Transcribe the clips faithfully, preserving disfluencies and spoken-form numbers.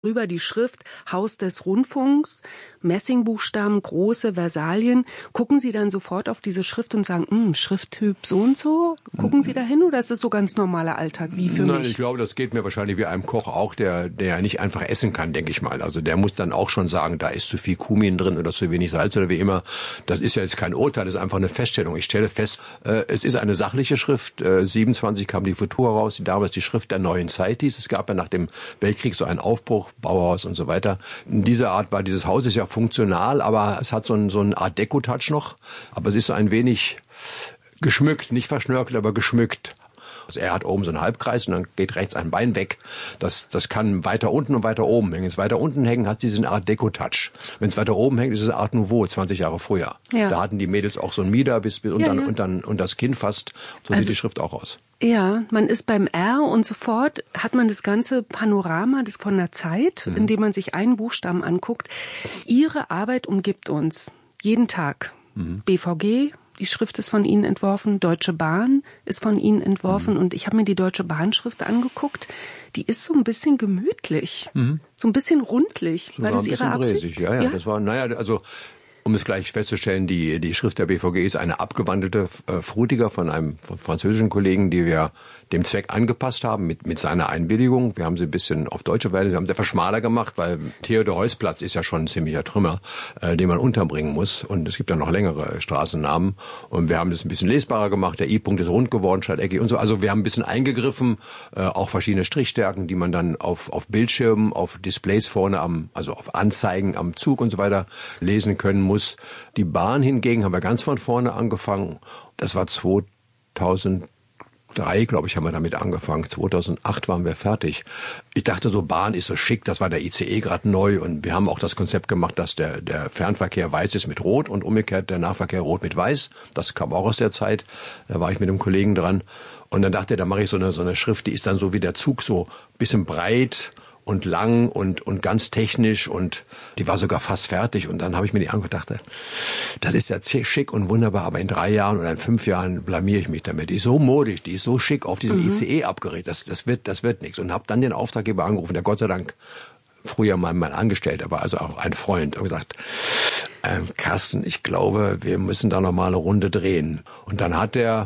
Drüber die Schrift Haus des Rundfunks, Messingbuchstaben, große Versalien. Gucken Sie dann sofort auf diese Schrift und sagen, hm, Schrifttyp so und so? Gucken Sie da hin oder ist das so ganz normaler Alltag wie für Nein, mich? Ich glaube, das geht mir wahrscheinlich wie einem Koch auch, der der nicht einfach essen kann, denke ich mal. Also der muss dann auch schon sagen, da ist zu viel Kumin drin oder zu wenig Salz oder wie immer. Das ist ja jetzt kein Urteil, das ist einfach eine Feststellung. Ich stelle fest, äh, es ist eine sachliche Schrift. Äh, siebenundzwanzig kam die Futur raus, die damals die Schrift der neuen Zeit hieß. Es gab ja nach dem Weltkrieg so einen Aufbruch, Bauhaus und so weiter. In dieser Art war dieses Haus ist ja funktional, aber es hat so einen, so einen Art Deco-Touch noch. Aber es ist so ein wenig geschmückt, nicht verschnörkelt, aber geschmückt. Also er hat oben so einen Halbkreis und dann geht rechts ein Bein weg. Das, das kann weiter unten und weiter oben hängen. Wenn es weiter unten hängt, hat es diesen Art Deco-Touch. Wenn es weiter oben hängt, ist es Art Nouveau, zwanzig Jahre früher. Ja. Da hatten die Mädels auch so ein Mieder bis, bis ja, unter, ja. unter, unter das Kinn fast. So also, sieht die Schrift auch aus. Ja, man ist beim R und sofort hat man das ganze Panorama das von der Zeit, mhm. indem man sich einen Buchstaben anguckt. Ihre Arbeit umgibt uns jeden Tag. Mhm. B V G, die Schrift ist von Ihnen entworfen, Deutsche Bahn ist von Ihnen entworfen mhm. und ich habe mir die Deutsche Bahn-Schrift angeguckt. Die ist so ein bisschen gemütlich, mhm. so ein bisschen rundlich. So war das Ihre Absicht? Bräsig. Ja, ja, ja, das war, naja, also um es gleich festzustellen, die die Schrift der B V G ist eine abgewandelte äh, Frutiger von einem von französischen Kollegen, die wir dem Zweck angepasst haben, mit mit seiner Einwilligung. Wir haben sie ein bisschen auf deutsche Weise, wir haben sie einfach schmaler gemacht, weil Theodor-Heuss-Platz ist ja schon ein ziemlicher Trümmer, äh, den man unterbringen muss. Und es gibt dann noch längere Straßennamen. Und wir haben das ein bisschen lesbarer gemacht. Der I-Punkt ist rund geworden, statt eckig und so. Also wir haben ein bisschen eingegriffen, äh, auch verschiedene Strichstärken, die man dann auf auf Bildschirmen, auf Displays vorne am, also auf Anzeigen am Zug und so weiter lesen können muss. Die Bahn hingegen haben wir ganz von vorne angefangen. Das war zweitausenddrei, glaube ich, haben wir damit angefangen. zweitausendacht waren wir fertig. Ich dachte so, Bahn ist so schick, das war der I C E gerade neu und wir haben auch das Konzept gemacht, dass der der Fernverkehr weiß ist mit Rot und umgekehrt der Nahverkehr rot mit Weiß. Das kam auch aus der Zeit. Da war ich mit einem Kollegen dran und dann dachte er, da mache ich so eine so eine Schrift, die ist dann so wie der Zug, so bisschen breit und lang und und ganz technisch und die war sogar fast fertig und dann habe ich mir die angedacht, das ist ja schick und wunderbar, aber in drei Jahren oder in fünf Jahren blamiere ich mich damit. Die ist so modisch, die ist so schick auf diesem mhm. I C E abgerichtet, das das wird das wird nichts und habe dann den Auftraggeber angerufen, der Gott sei Dank früher mal mein Angestellter war, also auch ein Freund, und gesagt, ähm, Carsten, ich glaube, wir müssen da noch mal eine Runde drehen. Und dann hat er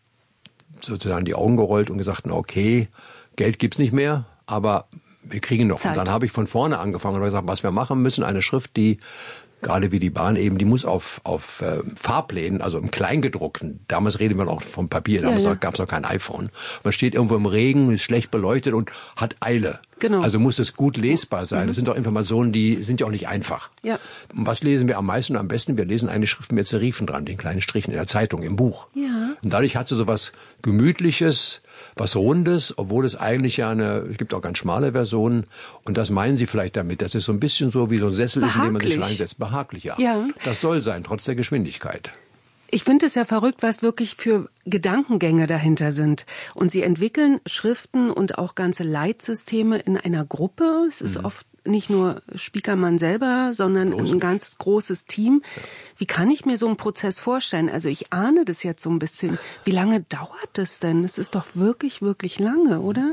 sozusagen die Augen gerollt und gesagt, na okay, Geld gibt's nicht mehr, aber wir kriegen noch. Zeit. Und dann habe ich von vorne angefangen und gesagt, was wir machen müssen, eine Schrift, die gerade wie die Bahn eben, die muss auf auf äh, Farbplänen, also im Kleingedruckten. Damals reden wir noch vom Papier, damals ja, ja. gab es noch kein iPhone. Man steht irgendwo im Regen, ist schlecht beleuchtet und hat Eile. Genau. Also muss es gut lesbar sein. Mhm. Das sind doch Informationen, die sind ja auch nicht einfach. Ja. Und was lesen wir am meisten und am besten? Wir lesen eine Schrift mit Serifen dran, den kleinen Strichen in der Zeitung, im Buch. Ja. Und dadurch hat sie so was Gemütliches, was Rundes, obwohl es eigentlich ja eine, es gibt auch ganz schmale Versionen. Und das meinen Sie vielleicht damit, dass es so ein bisschen so wie so ein Sessel ist, in dem man sich reinsetzt. Behaglich, ja. ja. Das soll sein, trotz der Geschwindigkeit. Ich finde es ja verrückt, was wirklich für Gedankengänge dahinter sind. Und Sie entwickeln Schriften und auch ganze Leitsysteme in einer Gruppe. Es ist mhm. oft nicht nur Spiekermann selber, sondern Groß. ein ganz großes Team. Ja. Wie kann ich mir so einen Prozess vorstellen? Also ich ahne das jetzt so ein bisschen. Wie lange dauert das denn? Es ist doch wirklich, wirklich lange, oder?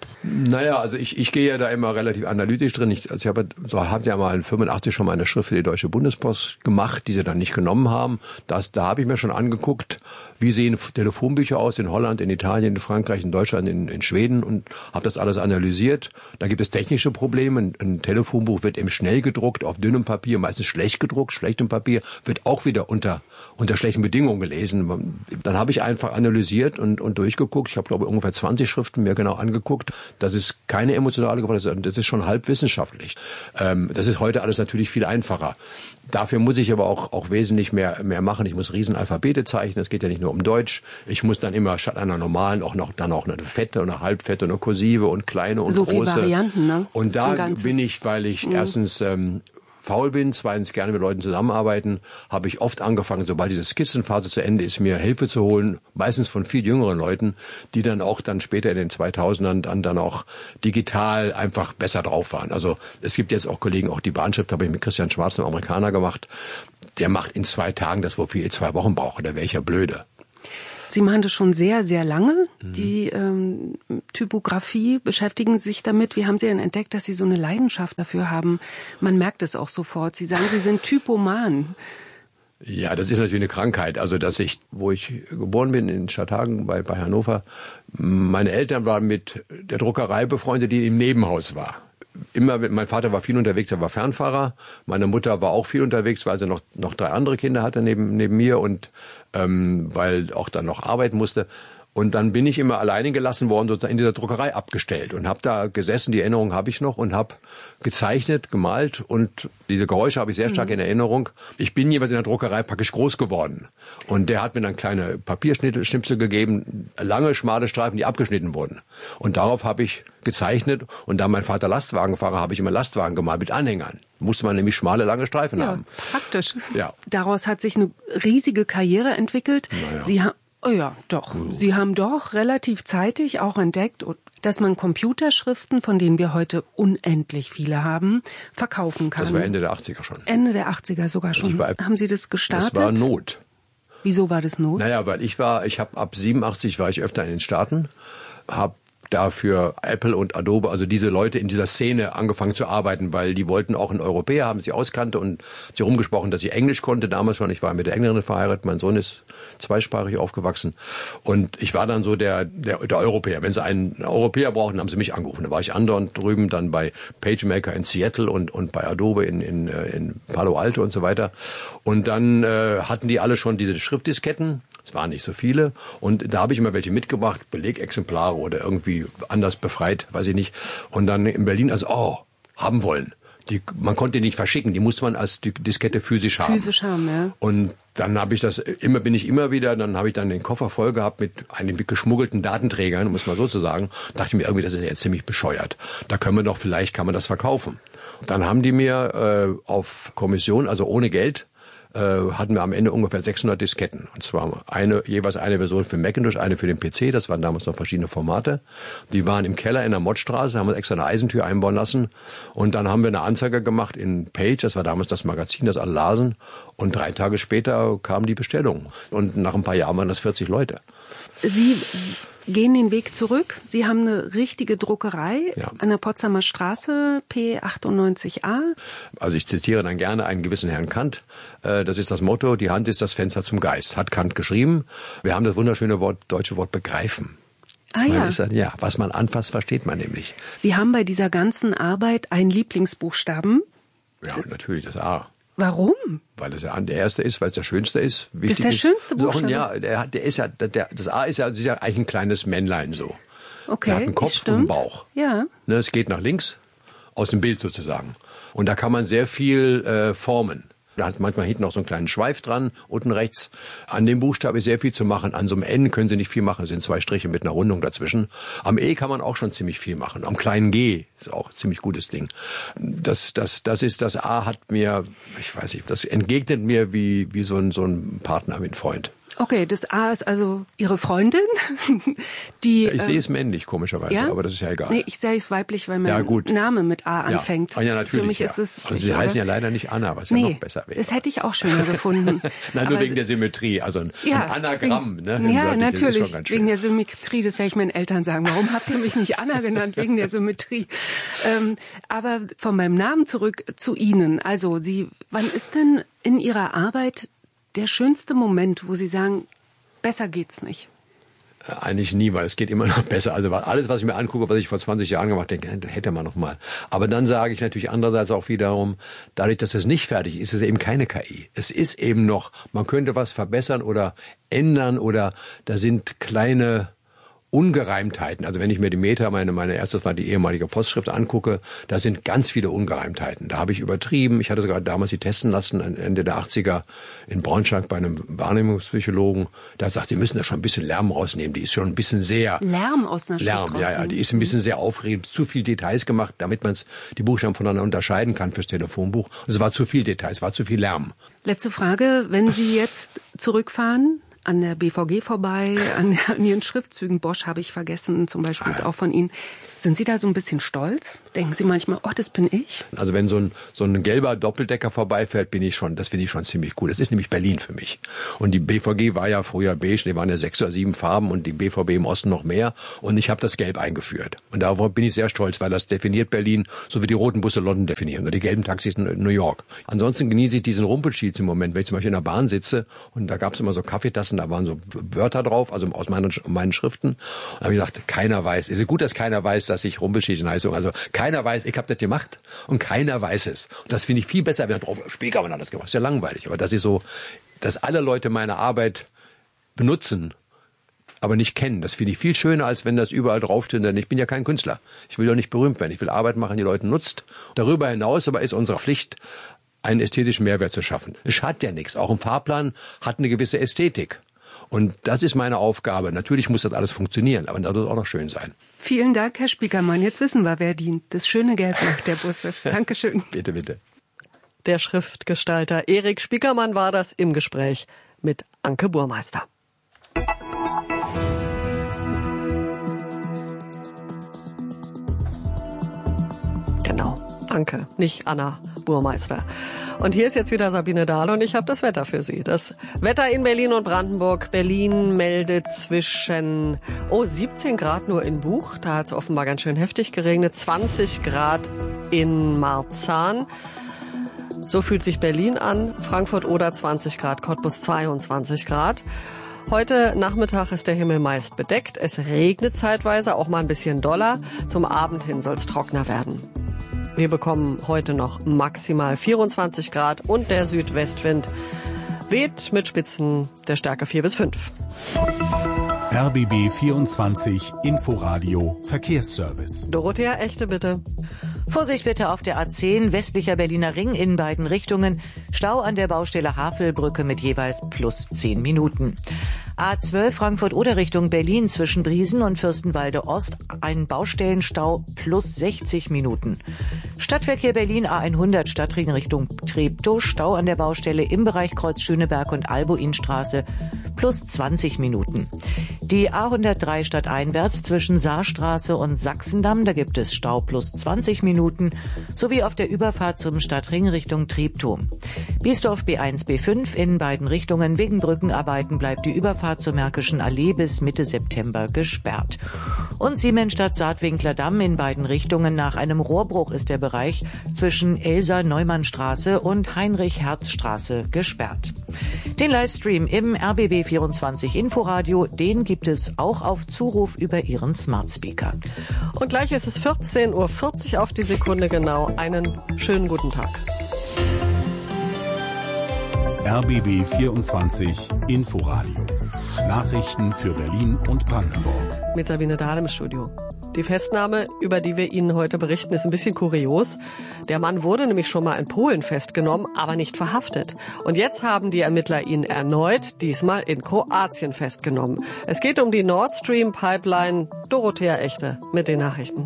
Naja, also ich, ich gehe ja da immer relativ analytisch drin. Ich, also ich habe so hab ja mal in fünfundachtzig schon mal eine Schrift für die Deutsche Bundespost gemacht, die sie dann nicht genommen haben. Das, da habe ich mir schon angeguckt, wie sehen Telefonbücher aus in Holland, in Italien, in Frankreich, in Deutschland, in, in Schweden und habe das alles analysiert. Da gibt es technische Probleme. Ein, ein Telefonbuch wird eben schnell gedruckt, auf dünnem Papier, meistens schlecht gedruckt, schlechtem Papier, wird auch wieder unter unter schlechten Bedingungen gelesen. Dann habe ich einfach analysiert und, und durchgeguckt. Ich habe, glaube ich, ungefähr zwanzig Schriften mir genau angeguckt. Das ist keine emotionale Gewalt, das ist schon halb wissenschaftlich. Ähm, das ist heute alles natürlich viel einfacher. Dafür muss ich aber auch, auch wesentlich mehr, mehr machen. Ich muss Riesenalphabete zeichnen. Es geht ja nicht nur um Deutsch. Ich muss dann immer statt einer normalen auch noch, dann auch eine fette und eine halbfette und eine kursive und kleine und so große. So viele Varianten, ne? Und da bin ich, weil ich mh. erstens, ähm, faul bin, zweitens gerne mit Leuten zusammenarbeiten, habe ich oft angefangen, sobald diese Skizzenphase zu Ende ist, mir Hilfe zu holen, meistens von viel jüngeren Leuten, die dann auch dann später in den zweitausendern dann, dann auch digital einfach besser drauf waren. Also es gibt jetzt auch Kollegen, auch die Bahnschrift habe ich mit Christian Schwarz, einem Amerikaner, gemacht. Der macht in zwei Tagen das, wofür ich zwei Wochen brauche. Da wäre ich ja blöde. Sie machen das schon sehr, sehr lange, mhm. die ähm, Typografie, beschäftigen sich damit. Wie haben Sie denn entdeckt, dass Sie so eine Leidenschaft dafür haben? Man merkt es auch sofort. Sie sagen, Sie sind Typoman. Ja, das ist natürlich eine Krankheit. Also, dass ich, wo ich geboren bin, in Stadthagen bei, bei Hannover, meine Eltern waren mit der Druckerei befreundet, die im Nebenhaus war. Immer, mein Vater war viel unterwegs, er war Fernfahrer. Meine Mutter war auch viel unterwegs, weil sie noch, noch drei andere Kinder hatte neben, neben mir und ähm, weil auch dann noch arbeiten musste. Und dann bin ich immer alleine gelassen worden, sozusagen in dieser Druckerei abgestellt und habe da gesessen, die Erinnerung habe ich noch und habe gezeichnet, gemalt und diese Geräusche habe ich sehr stark mhm. in Erinnerung. Ich bin jeweils in der Druckerei praktisch groß geworden und der hat mir dann kleine Papierschnipsel gegeben, lange, schmale Streifen, die abgeschnitten wurden. Und darauf habe ich gezeichnet und da mein Vater Lastwagenfahrer, habe ich immer Lastwagen gemalt mit Anhängern. Musste man nämlich schmale, lange Streifen ja, haben. Praktisch. Ja. Daraus hat sich eine riesige Karriere entwickelt. Naja. Sie haben Oh ja, doch. Oh. Sie haben doch relativ zeitig auch entdeckt, dass man Computerschriften, von denen wir heute unendlich viele haben, verkaufen kann. Das war Ende der achtziger schon. Ende der achtziger sogar schon. Also war, haben Sie das gestartet? Das war Not. Wieso war das Not? Naja, weil ich war, ich habe ab siebenundachtzig war ich öfter in den Staaten, habe dafür Apple und Adobe, also diese Leute in dieser Szene angefangen zu arbeiten, weil die wollten auch einen Europäer haben, sie auskannte und sie rumgesprochen, dass sie Englisch konnte. Damals schon, ich war mit der Engländerin verheiratet, mein Sohn ist zweisprachig aufgewachsen und ich war dann so der der, der Europäer. Wenn sie einen Europäer brauchten, haben sie mich angerufen. Da war ich andauernd drüben dann bei PageMaker in Seattle und und bei Adobe in in, in Palo Alto und so weiter. Und dann äh, hatten die alle schon diese Schriftdisketten. Es waren nicht so viele und da habe ich immer welche mitgebracht, Belegexemplare oder irgendwie anders befreit, weiß ich nicht. Und dann in Berlin, also, oh, haben wollen. Die, man konnte die nicht verschicken, die musste man als Diskette physisch haben. Physisch haben, ja. Und dann habe ich das, immer bin ich immer wieder, dann habe ich dann den Koffer voll gehabt mit einem geschmuggelten Datenträgern, um es mal so zu sagen. Dachte ich mir irgendwie, das ist ja ziemlich bescheuert. Da können wir doch, vielleicht kann man das verkaufen. Und dann haben die mir äh, auf Kommission, also ohne Geld, Äh, hatten wir am Ende ungefähr sechshundert Disketten. Und zwar eine, jeweils eine Version für Macintosh, eine für den P C. Das waren damals noch verschiedene Formate. Die waren im Keller in der Mottstraße, haben wir extra eine Eisentür einbauen lassen. Und dann haben wir eine Anzeige gemacht in Page. Das war damals das Magazin, das alle lasen. Und drei Tage später kam die Bestellung. Und nach ein paar Jahren waren das vierzig Leute. Sie gehen den Weg zurück. Sie haben eine richtige Druckerei ja. an der Potsdamer Straße, P achtundneunzig a. Also ich zitiere dann gerne einen gewissen Herrn Kant. Das ist das Motto, die Hand ist das Fenster zum Geist, hat Kant geschrieben. Wir haben das wunderschöne Wort, deutsche Wort begreifen. Ah ja. Ist, ja, was man anfasst, versteht man nämlich. Sie haben bei dieser ganzen Arbeit einen Lieblingsbuchstaben. Ja, das natürlich das A. Warum? Weil es ja der erste ist, weil es der schönste ist. Das ist der schönste Buchstabe? Ja, der, der ist ja, der, das A ist ja, ist ja eigentlich ein kleines Männlein so. Okay, der hat einen Kopf und einen Bauch. Ja. Ne, es geht nach links, aus dem Bild sozusagen. Und da kann man sehr viel äh, formen. Da hat manchmal hinten noch so einen kleinen Schweif dran, unten rechts. An dem Buchstaben ist sehr viel zu machen. An so einem N können Sie nicht viel machen. Es sind zwei Striche mit einer Rundung dazwischen. Am E kann man auch schon ziemlich viel machen. Am kleinen G ist auch ein ziemlich gutes Ding. Das, das, das ist, das A hat mir, ich weiß nicht, das entgegnet mir wie, wie so ein, so ein Partner, wie ein Freund. Okay, das A ist also Ihre Freundin, die... Ja, ich sehe es männlich, komischerweise, ja? aber das ist ja egal. Nee, ich sehe es weiblich, weil mein ja, Name mit A anfängt. Ja, ja natürlich. Für mich ja. ist es... Also Sie heißen ja leider nicht Anna, was nee, ja noch besser wäre. Das hätte ich auch schöner gefunden. Nein, nur wegen der Symmetrie, also ein, ja, ein Anagramm. Wegen, ne, ja, natürlich, wegen der Symmetrie, das werde ich meinen Eltern sagen. Warum habt ihr mich nicht Anna genannt? Wegen der Symmetrie. Ähm, aber von meinem Namen zurück zu Ihnen. Also, Sie, wann ist denn in Ihrer Arbeit der schönste Moment, wo Sie sagen, besser geht's nicht? Eigentlich nie, weil es geht immer noch besser. Also alles, was ich mir angucke, was ich vor zwanzig Jahren gemacht habe, denke, hätte man noch mal. Aber dann sage ich natürlich andererseits auch wiederum, dadurch, dass es nicht fertig ist, ist es eben keine K I. Es ist eben noch, man könnte was verbessern oder ändern oder da sind kleine Ungereimtheiten. Also wenn ich mir die Meta, meine, meine erste war die ehemalige Postschrift angucke, da sind ganz viele Ungereimtheiten. Da habe ich übertrieben. Ich hatte sogar damals die testen lassen, Ende der achtziger in Braunschweig bei einem Wahrnehmungspsychologen. Der hat gesagt, die müssen da schon ein bisschen Lärm rausnehmen. Die ist schon ein bisschen sehr... Lärm aus einer Schrift Lärm, ja, ja. Die ist ein bisschen sehr aufregend. Zu viel Details gemacht, damit man die Buchstaben voneinander unterscheiden kann fürs Telefonbuch. Und es war zu viel Details, es war zu viel Lärm. Letzte Frage. Wenn Sie jetzt zurückfahren... an der B V G vorbei, an, an Ihren Schriftzügen, Bosch habe ich vergessen, zum Beispiel ist auch von Ihnen. Sind Sie da so ein bisschen stolz? Denken Sie manchmal, oh, das bin ich? Also wenn so ein, so ein gelber Doppeldecker vorbeifährt, bin ich schon, das finde ich schon ziemlich cool. Das ist nämlich Berlin für mich. Und die B V G war ja früher beige, die waren ja sechs oder sieben Farben und die B V B im Osten noch mehr. Und ich habe das Gelb eingeführt. Und darauf bin ich sehr stolz, weil das definiert Berlin, so wie die roten Busse London definieren oder die gelben Taxis in New York. Ansonsten genieße ich diesen Rumpelstilz im Moment, wenn ich zum Beispiel in der Bahn sitze und da gab es immer so Kaffeetassen, da waren so Wörter drauf, also aus meinen, meinen Schriften. Und da habe ich gedacht, keiner weiß. Es ist gut, dass keiner weiß, dass ich Rumpelstilz heiße. Also keiner weiß, ich habe das gemacht und keiner weiß es. Und das finde ich viel besser, wenn drauf Spiekermann hat das gemacht. Ist ja langweilig. Aber das ist so, dass alle Leute meine Arbeit benutzen, aber nicht kennen. Das finde ich viel schöner, als wenn das überall draufsteht. Denn ich bin ja kein Künstler. Ich will doch nicht berühmt werden. Ich will Arbeit machen, die Leute nutzt. Darüber hinaus aber ist unsere Pflicht, einen ästhetischen Mehrwert zu schaffen. Es schadet ja nichts. Auch ein Fahrplan hat eine gewisse Ästhetik. Und das ist meine Aufgabe. Natürlich muss das alles funktionieren, aber das soll auch noch schön sein. Vielen Dank, Herr Spiekermann. Jetzt wissen wir, wer dient. Das schöne Gelb macht der Busse. Dankeschön. Bitte, bitte. Der Schriftgestalter Erik Spiekermann war das im Gespräch mit Anke Burmeister. Genau, Anke, nicht Anna Burmeister. Und hier ist jetzt wieder Sabine Dahl und ich habe das Wetter für Sie. Das Wetter in Berlin und Brandenburg. Berlin meldet zwischen oh siebzehn Grad nur in Buch, da hat es offenbar ganz schön heftig geregnet, zwanzig Grad in Marzahn. So fühlt sich Berlin an. Frankfurt oder zwanzig Grad, Cottbus zweiundzwanzig Grad. Heute Nachmittag ist der Himmel meist bedeckt. Es regnet zeitweise, auch mal ein bisschen doller. Zum Abend hin soll es trockener werden. Wir bekommen heute noch maximal vierundzwanzig Grad und der Südwestwind weht mit Spitzen der Stärke vier bis fünf. R B B vierundzwanzig Inforadio Verkehrsservice. Dorothea Echte, bitte. Vorsicht bitte auf der A zehn, westlicher Berliner Ring in beiden Richtungen. Stau an der Baustelle Havelbrücke mit jeweils plus zehn Minuten. A zwölf Frankfurt-Oder Richtung Berlin zwischen Briesen und Fürstenwalde Ost, ein Baustellenstau plus sechzig Minuten. Stadtverkehr Berlin A hundert Stadtring Richtung Treptow, Stau an der Baustelle im Bereich Kreuz Schöneberg und Albuinstraße plus zwanzig Minuten. Die A hundertdrei stadteinwärts zwischen Saarstraße und Sachsendamm, da gibt es Stau plus zwanzig Minuten, sowie auf der Überfahrt zum Stadtring Richtung Treptow. Biesdorf B eins B fünf in beiden Richtungen, wegen Brückenarbeiten bleibt die Überfahrt zur Märkischen Allee bis Mitte September gesperrt. Und Siemensstadt-Saatwinkler-Damm in beiden Richtungen, nach einem Rohrbruch ist der Bereich zwischen Elsa-Neumannstraße und Heinrich-Herz-Straße gesperrt. Den Livestream im R B B vierundzwanzig Inforadio, den gibt es auch auf Zuruf über Ihren Smart Speaker. Und gleich ist es vierzehn Uhr vierzig auf die Sekunde genau. Einen schönen guten Tag. R B B vierundzwanzig Inforadio. Nachrichten für Berlin und Brandenburg. Mit Sabine Dahl im Studio. Die Festnahme, über die wir Ihnen heute berichten, ist ein bisschen kurios. Der Mann wurde nämlich schon mal in Polen festgenommen, aber nicht verhaftet. Und jetzt haben die Ermittler ihn erneut, diesmal in Kroatien, festgenommen. Es geht um die Nord Stream Pipeline. Dorothea Echte mit den Nachrichten.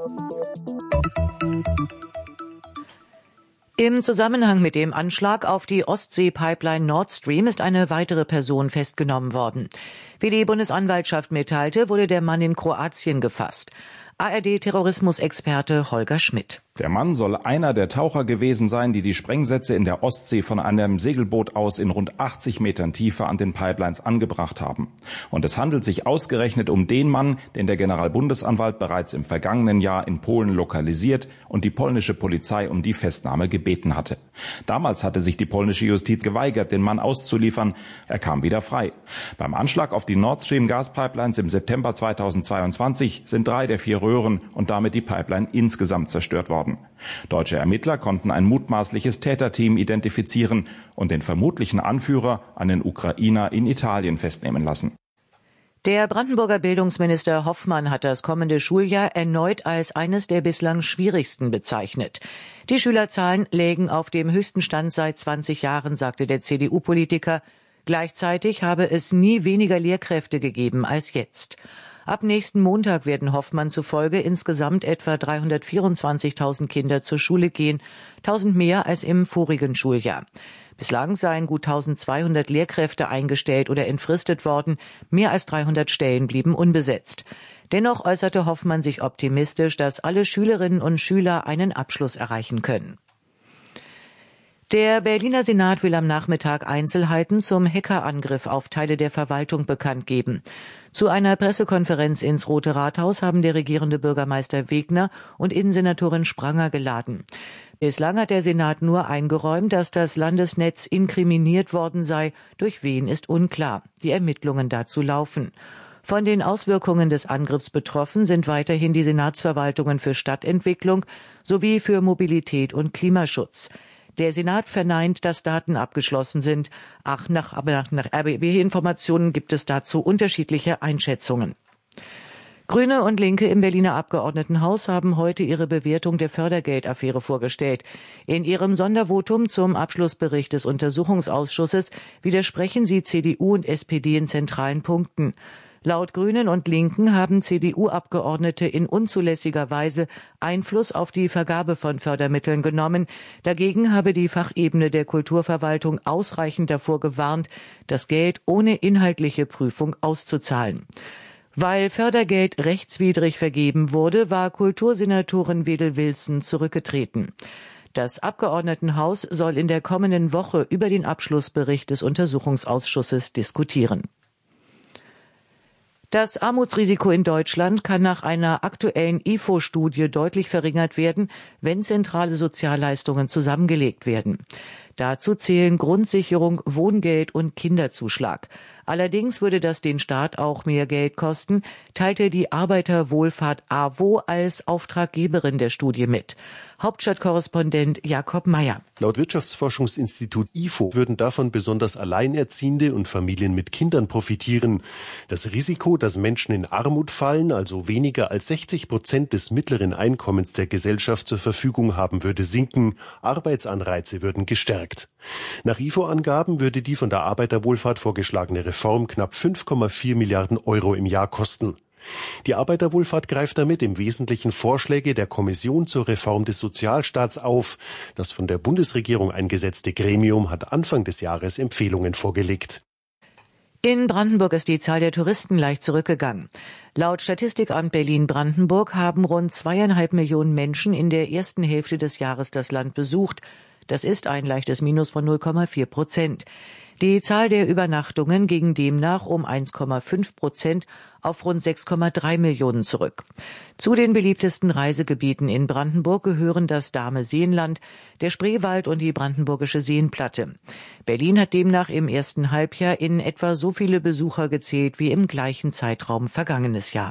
Im Zusammenhang mit dem Anschlag auf die Ostsee-Pipeline Nord Stream ist eine weitere Person festgenommen worden. Wie die Bundesanwaltschaft mitteilte, wurde der Mann in Kroatien gefasst. A R D-Terrorismusexperte Holger Schmidt. Der Mann soll einer der Taucher gewesen sein, die die Sprengsätze in der Ostsee von einem Segelboot aus in rund achtzig Metern Tiefe an den Pipelines angebracht haben. Und es handelt sich ausgerechnet um den Mann, den der Generalbundesanwalt bereits im vergangenen Jahr in Polen lokalisiert und die polnische Polizei um die Festnahme gebeten hatte. Damals hatte sich die polnische Justiz geweigert, den Mann auszuliefern. Er kam wieder frei. Beim Anschlag auf die Nord Stream Gaspipelines im September zweitausendzweiundzwanzig sind drei der vier Röhren und damit die Pipeline insgesamt zerstört worden. Deutsche Ermittler konnten ein mutmaßliches Täterteam identifizieren und den vermutlichen Anführer, einen Ukrainer, in Italien festnehmen lassen. Der Brandenburger Bildungsminister Hoffmann hat das kommende Schuljahr erneut als eines der bislang schwierigsten bezeichnet. Die Schülerzahlen lägen auf dem höchsten Stand seit zwanzig Jahren, sagte der C D U-Politiker. Gleichzeitig habe es nie weniger Lehrkräfte gegeben als jetzt. Ab nächsten Montag werden Hoffmann zufolge insgesamt etwa dreihundertvierundzwanzigtausend Kinder zur Schule gehen, tausend mehr als im vorigen Schuljahr. Bislang seien gut eintausendzweihundert Lehrkräfte eingestellt oder entfristet worden, mehr als dreihundert Stellen blieben unbesetzt. Dennoch äußerte Hoffmann sich optimistisch, dass alle Schülerinnen und Schüler einen Abschluss erreichen können. Der Berliner Senat will am Nachmittag Einzelheiten zum Hackerangriff auf Teile der Verwaltung bekannt geben. Zu einer Pressekonferenz ins Rote Rathaus haben der regierende Bürgermeister Wegner und Innensenatorin Spranger geladen. Bislang hat der Senat nur eingeräumt, dass das Landesnetz inkriminiert worden sei. Durch wen ist unklar. Die Ermittlungen dazu laufen. Von den Auswirkungen des Angriffs betroffen sind weiterhin die Senatsverwaltungen für Stadtentwicklung sowie für Mobilität und Klimaschutz. Der Senat verneint, dass Daten abgeschlossen sind. Ach, nach, aber nach, nach R B B-Informationen gibt es dazu unterschiedliche Einschätzungen. Grüne und Linke im Berliner Abgeordnetenhaus haben heute ihre Bewertung der Fördergeldaffäre vorgestellt. In ihrem Sondervotum zum Abschlussbericht des Untersuchungsausschusses widersprechen sie C D U und S P D in zentralen Punkten. Laut Grünen und Linken haben C D U-Abgeordnete in unzulässiger Weise Einfluss auf die Vergabe von Fördermitteln genommen. Dagegen habe die Fachebene der Kulturverwaltung ausreichend davor gewarnt, das Geld ohne inhaltliche Prüfung auszuzahlen. Weil Fördergeld rechtswidrig vergeben wurde, war Kultursenatorin Wedel-Wilson zurückgetreten. Das Abgeordnetenhaus soll in der kommenden Woche über den Abschlussbericht des Untersuchungsausschusses diskutieren. Das Armutsrisiko in Deutschland kann nach einer aktuellen I F O-Studie deutlich verringert werden, wenn zentrale Sozialleistungen zusammengelegt werden. Dazu zählen Grundsicherung, Wohngeld und Kinderzuschlag. Allerdings würde das den Staat auch mehr Geld kosten, teilte die Arbeiterwohlfahrt A W O als Auftraggeberin der Studie mit. Hauptstadtkorrespondent Jakob Meyer. Laut Wirtschaftsforschungsinstitut I F O würden davon besonders Alleinerziehende und Familien mit Kindern profitieren. Das Risiko, dass Menschen in Armut fallen, also weniger als sechzig Prozent des mittleren Einkommens der Gesellschaft zur Verfügung haben, würde sinken. Arbeitsanreize würden gestärkt. Nach I F O-Angaben würde die von der Arbeiterwohlfahrt vorgeschlagene Reform knapp fünf Komma vier Milliarden Euro im Jahr kosten. Die Arbeiterwohlfahrt greift damit im Wesentlichen Vorschläge der Kommission zur Reform des Sozialstaats auf. Das von der Bundesregierung eingesetzte Gremium hat Anfang des Jahres Empfehlungen vorgelegt. In Brandenburg ist die Zahl der Touristen leicht zurückgegangen. Laut Statistikamt Berlin-Brandenburg haben rund zweieinhalb Millionen Menschen in der ersten Hälfte des Jahres das Land besucht. Das ist ein leichtes Minus von null Komma vier Prozent. Die Zahl der Übernachtungen ging demnach um eins Komma fünf Prozent auf rund sechs Komma drei Millionen zurück. Zu den beliebtesten Reisegebieten in Brandenburg gehören das Dahme-Seenland, der Spreewald und die Brandenburgische Seenplatte. Berlin hat demnach im ersten Halbjahr in etwa so viele Besucher gezählt wie im gleichen Zeitraum vergangenes Jahr.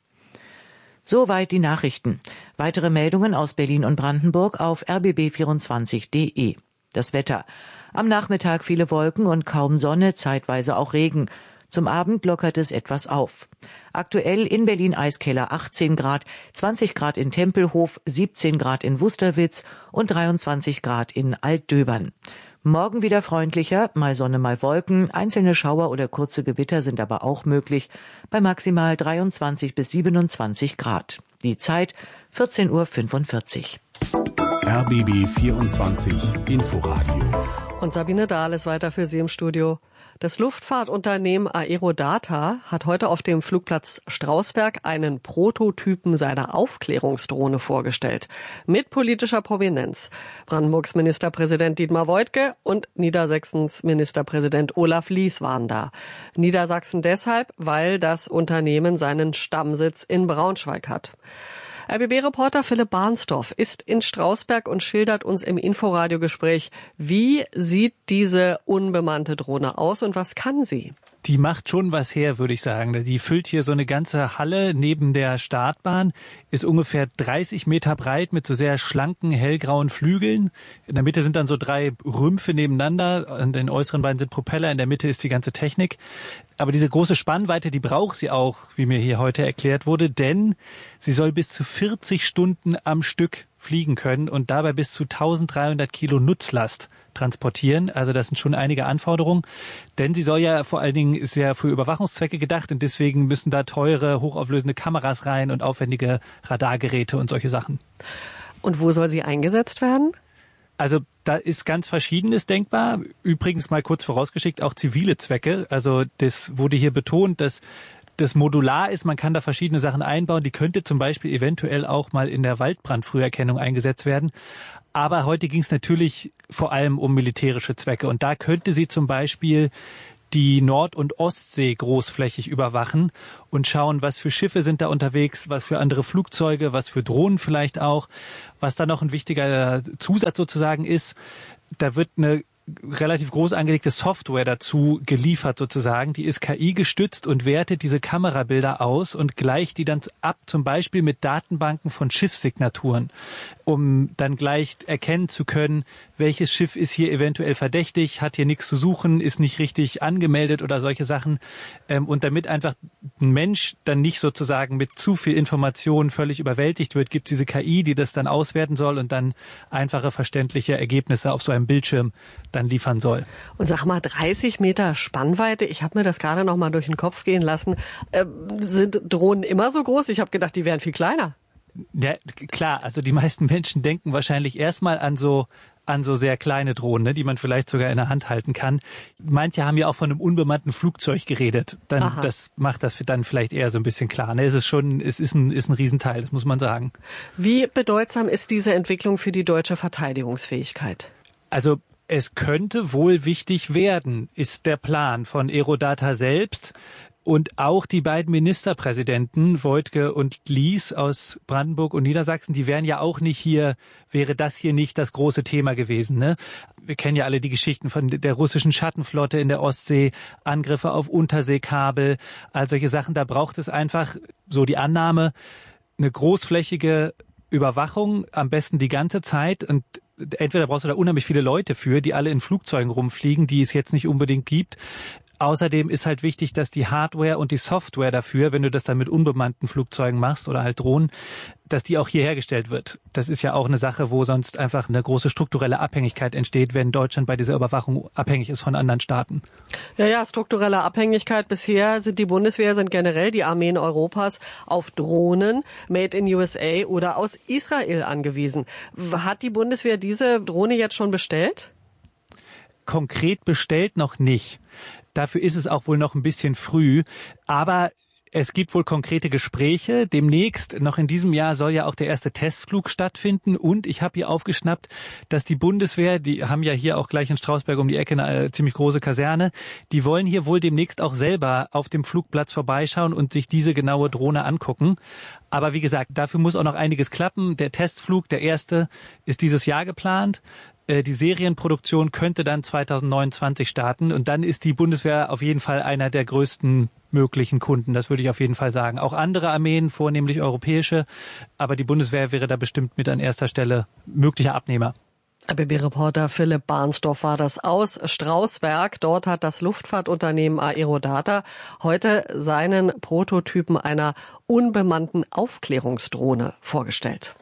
Soweit die Nachrichten. Weitere Meldungen aus Berlin und Brandenburg auf r b b vierundzwanzig punkt d e. Das Wetter. Am Nachmittag viele Wolken und kaum Sonne, zeitweise auch Regen. Zum Abend lockert es etwas auf. Aktuell in Berlin Eiskeller achtzehn Grad, zwanzig Grad in Tempelhof, siebzehn Grad in Wusterwitz und dreiundzwanzig Grad in Altdöbern. Morgen wieder freundlicher, mal Sonne, mal Wolken. Einzelne Schauer oder kurze Gewitter sind aber auch möglich, bei maximal dreiundzwanzig bis siebenundzwanzig Grad. Die Zeit vierzehn Uhr fünfundvierzig. R B B vierundzwanzig Inforadio. Und Sabine Dahl ist weiter für Sie im Studio. Das Luftfahrtunternehmen Aerodata hat heute auf dem Flugplatz Strausberg einen Prototypen seiner Aufklärungsdrohne vorgestellt. Mit politischer Prominenz. Brandenburgs Ministerpräsident Dietmar Woidke und Niedersachsens Ministerpräsident Olaf Lies waren da. Niedersachsen deshalb, weil das Unternehmen seinen Stammsitz in Braunschweig hat. R B B-Reporter Philipp Barnsdorf ist in Strausberg und schildert uns im Inforadio-Gespräch, wie sieht diese unbemannte Drohne aus und was kann sie? Die macht schon was her, würde ich sagen. Die füllt hier so eine ganze Halle neben der Startbahn, ist ungefähr dreißig Meter breit mit so sehr schlanken, hellgrauen Flügeln. In der Mitte sind dann so drei Rümpfe nebeneinander. An den äußeren beiden sind Propeller, in der Mitte ist die ganze Technik. Aber diese große Spannweite, die braucht sie auch, wie mir hier heute erklärt wurde, denn sie soll bis zu vierzig Stunden am Stück fliegen können und dabei bis zu dreizehnhundert Kilo Nutzlast transportieren. Also das sind schon einige Anforderungen, denn sie soll ja vor allen Dingen, ist ja für Überwachungszwecke gedacht und deswegen müssen da teure, hochauflösende Kameras rein und aufwendige Radargeräte und solche Sachen. Und wo soll sie eingesetzt werden? Also da ist ganz Verschiedenes denkbar. Übrigens mal kurz vorausgeschickt, auch zivile Zwecke. Also das wurde hier betont, dass das modular ist, man kann da verschiedene Sachen einbauen. Die könnte zum Beispiel eventuell auch mal in der Waldbrandfrüherkennung eingesetzt werden. Aber heute ging es natürlich vor allem um militärische Zwecke. Und da könnte sie zum Beispiel die Nord- und Ostsee großflächig überwachen und schauen, was für Schiffe sind da unterwegs, was für andere Flugzeuge, was für Drohnen vielleicht auch. Was da noch ein wichtiger Zusatz sozusagen ist, da wird eine relativ groß angelegte Software dazu geliefert sozusagen. Die ist K I gestützt und wertet diese Kamerabilder aus und gleicht die dann ab, zum Beispiel mit Datenbanken von Schiffssignaturen, um dann gleich erkennen zu können, welches Schiff ist hier eventuell verdächtig, hat hier nichts zu suchen, ist nicht richtig angemeldet oder solche Sachen. Und damit einfach ein Mensch dann nicht sozusagen mit zu viel Information völlig überwältigt wird, gibt es diese K I, die das dann auswerten soll und dann einfache, verständliche Ergebnisse auf so einem Bildschirm dann liefern soll. Und sag mal, dreißig Meter Spannweite, ich habe mir das gerade noch mal durch den Kopf gehen lassen. Äh, sind Drohnen immer so groß? Ich habe gedacht, die wären viel kleiner. Ja, klar, also die meisten Menschen denken wahrscheinlich erstmal an so an so sehr kleine Drohnen, ne, die man vielleicht sogar in der Hand halten kann. Manche haben ja auch von einem unbemannten Flugzeug geredet. Dann, das macht das dann vielleicht eher so ein bisschen klar. Ne, es ist schon, es ist ein, ist ein Riesenteil, das muss man sagen. Wie bedeutsam ist diese Entwicklung für die deutsche Verteidigungsfähigkeit? Also es könnte wohl wichtig werden, ist der Plan von Aerodata selbst. Und auch die beiden Ministerpräsidenten, Woidke und Lies aus Brandenburg und Niedersachsen, die wären ja auch nicht hier, wäre das hier nicht das große Thema gewesen, ne? Wir kennen ja alle die Geschichten von der russischen Schattenflotte in der Ostsee, Angriffe auf Unterseekabel, all solche Sachen. Da braucht es einfach, so die Annahme, eine großflächige Überwachung, am besten die ganze Zeit. Und entweder brauchst du da unheimlich viele Leute für, die alle in Flugzeugen rumfliegen, die es jetzt nicht unbedingt gibt. Außerdem ist halt wichtig, dass die Hardware und die Software dafür, wenn du das dann mit unbemannten Flugzeugen machst oder halt Drohnen, dass die auch hier hergestellt wird. Das ist ja auch eine Sache, wo sonst einfach eine große strukturelle Abhängigkeit entsteht, wenn Deutschland bei dieser Überwachung abhängig ist von anderen Staaten. Ja, ja, strukturelle Abhängigkeit. Bisher sind die Bundeswehr, sind generell die Armeen Europas auf Drohnen made in U S A oder aus Israel angewiesen. Hat die Bundeswehr diese Drohne jetzt schon bestellt? Konkret bestellt noch nicht. Dafür ist es auch wohl noch ein bisschen früh, aber es gibt wohl konkrete Gespräche. Demnächst, noch in diesem Jahr, soll ja auch der erste Testflug stattfinden. Und ich habe hier aufgeschnappt, dass die Bundeswehr, die haben ja hier auch gleich in Strausberg um die Ecke eine ziemlich große Kaserne, die wollen hier wohl demnächst auch selber auf dem Flugplatz vorbeischauen und sich diese genaue Drohne angucken. Aber wie gesagt, dafür muss auch noch einiges klappen. Der Testflug, der erste, ist dieses Jahr geplant. Die Serienproduktion könnte dann zweitausendneunundzwanzig starten und dann ist die Bundeswehr auf jeden Fall einer der größten möglichen Kunden. Das würde ich auf jeden Fall sagen. Auch andere Armeen, vornehmlich europäische, aber die Bundeswehr wäre da bestimmt mit an erster Stelle möglicher Abnehmer. R B B-Reporter Philipp Barnsdorf war das aus Strausberg. Dort hat das Luftfahrtunternehmen Aerodata heute seinen Prototypen einer unbemannten Aufklärungsdrohne vorgestellt.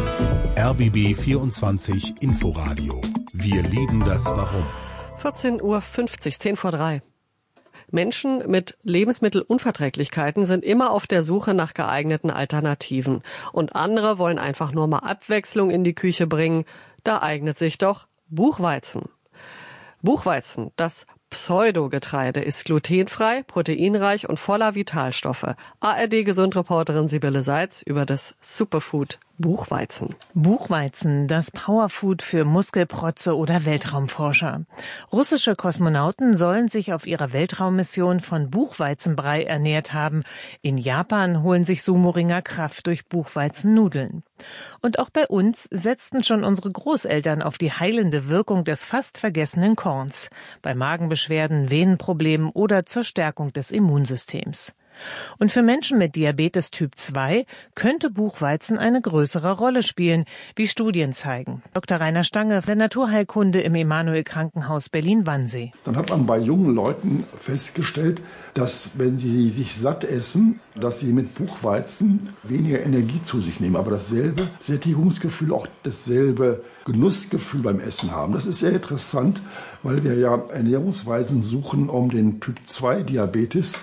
R B B vierundzwanzig Inforadio. Wir lieben das Warum. vierzehn Uhr fünfzig, zehn vor drei. Menschen mit Lebensmittelunverträglichkeiten sind immer auf der Suche nach geeigneten Alternativen. Und andere wollen einfach nur mal Abwechslung in die Küche bringen. Da eignet sich doch Buchweizen. Buchweizen, das Pseudogetreide, ist glutenfrei, proteinreich und voller Vitalstoffe. A R D-Gesundreporterin Sibylle Seitz über das Superfood Buchweizen. Buchweizen, das Powerfood für Muskelprotze oder Weltraumforscher. Russische Kosmonauten sollen sich auf ihrer Weltraummission von Buchweizenbrei ernährt haben. In Japan holen sich Sumo-Ringer Kraft durch Buchweizennudeln. Und auch bei uns setzten schon unsere Großeltern auf die heilende Wirkung des fast vergessenen Korns. Bei Magenbeschwerden, Venenproblemen oder zur Stärkung des Immunsystems. Und für Menschen mit Diabetes Typ zwei könnte Buchweizen eine größere Rolle spielen, wie Studien zeigen. Doktor Rainer Stange der Naturheilkunde im Emanuel-Krankenhaus Berlin-Wannsee. Dann hat man bei jungen Leuten festgestellt, dass wenn sie sich satt essen, dass sie mit Buchweizen weniger Energie zu sich nehmen, aber dasselbe Sättigungsgefühl, auch dasselbe Genussgefühl beim Essen haben. Das ist sehr interessant, weil wir ja Ernährungsweisen suchen, um den Typ zwei Diabetes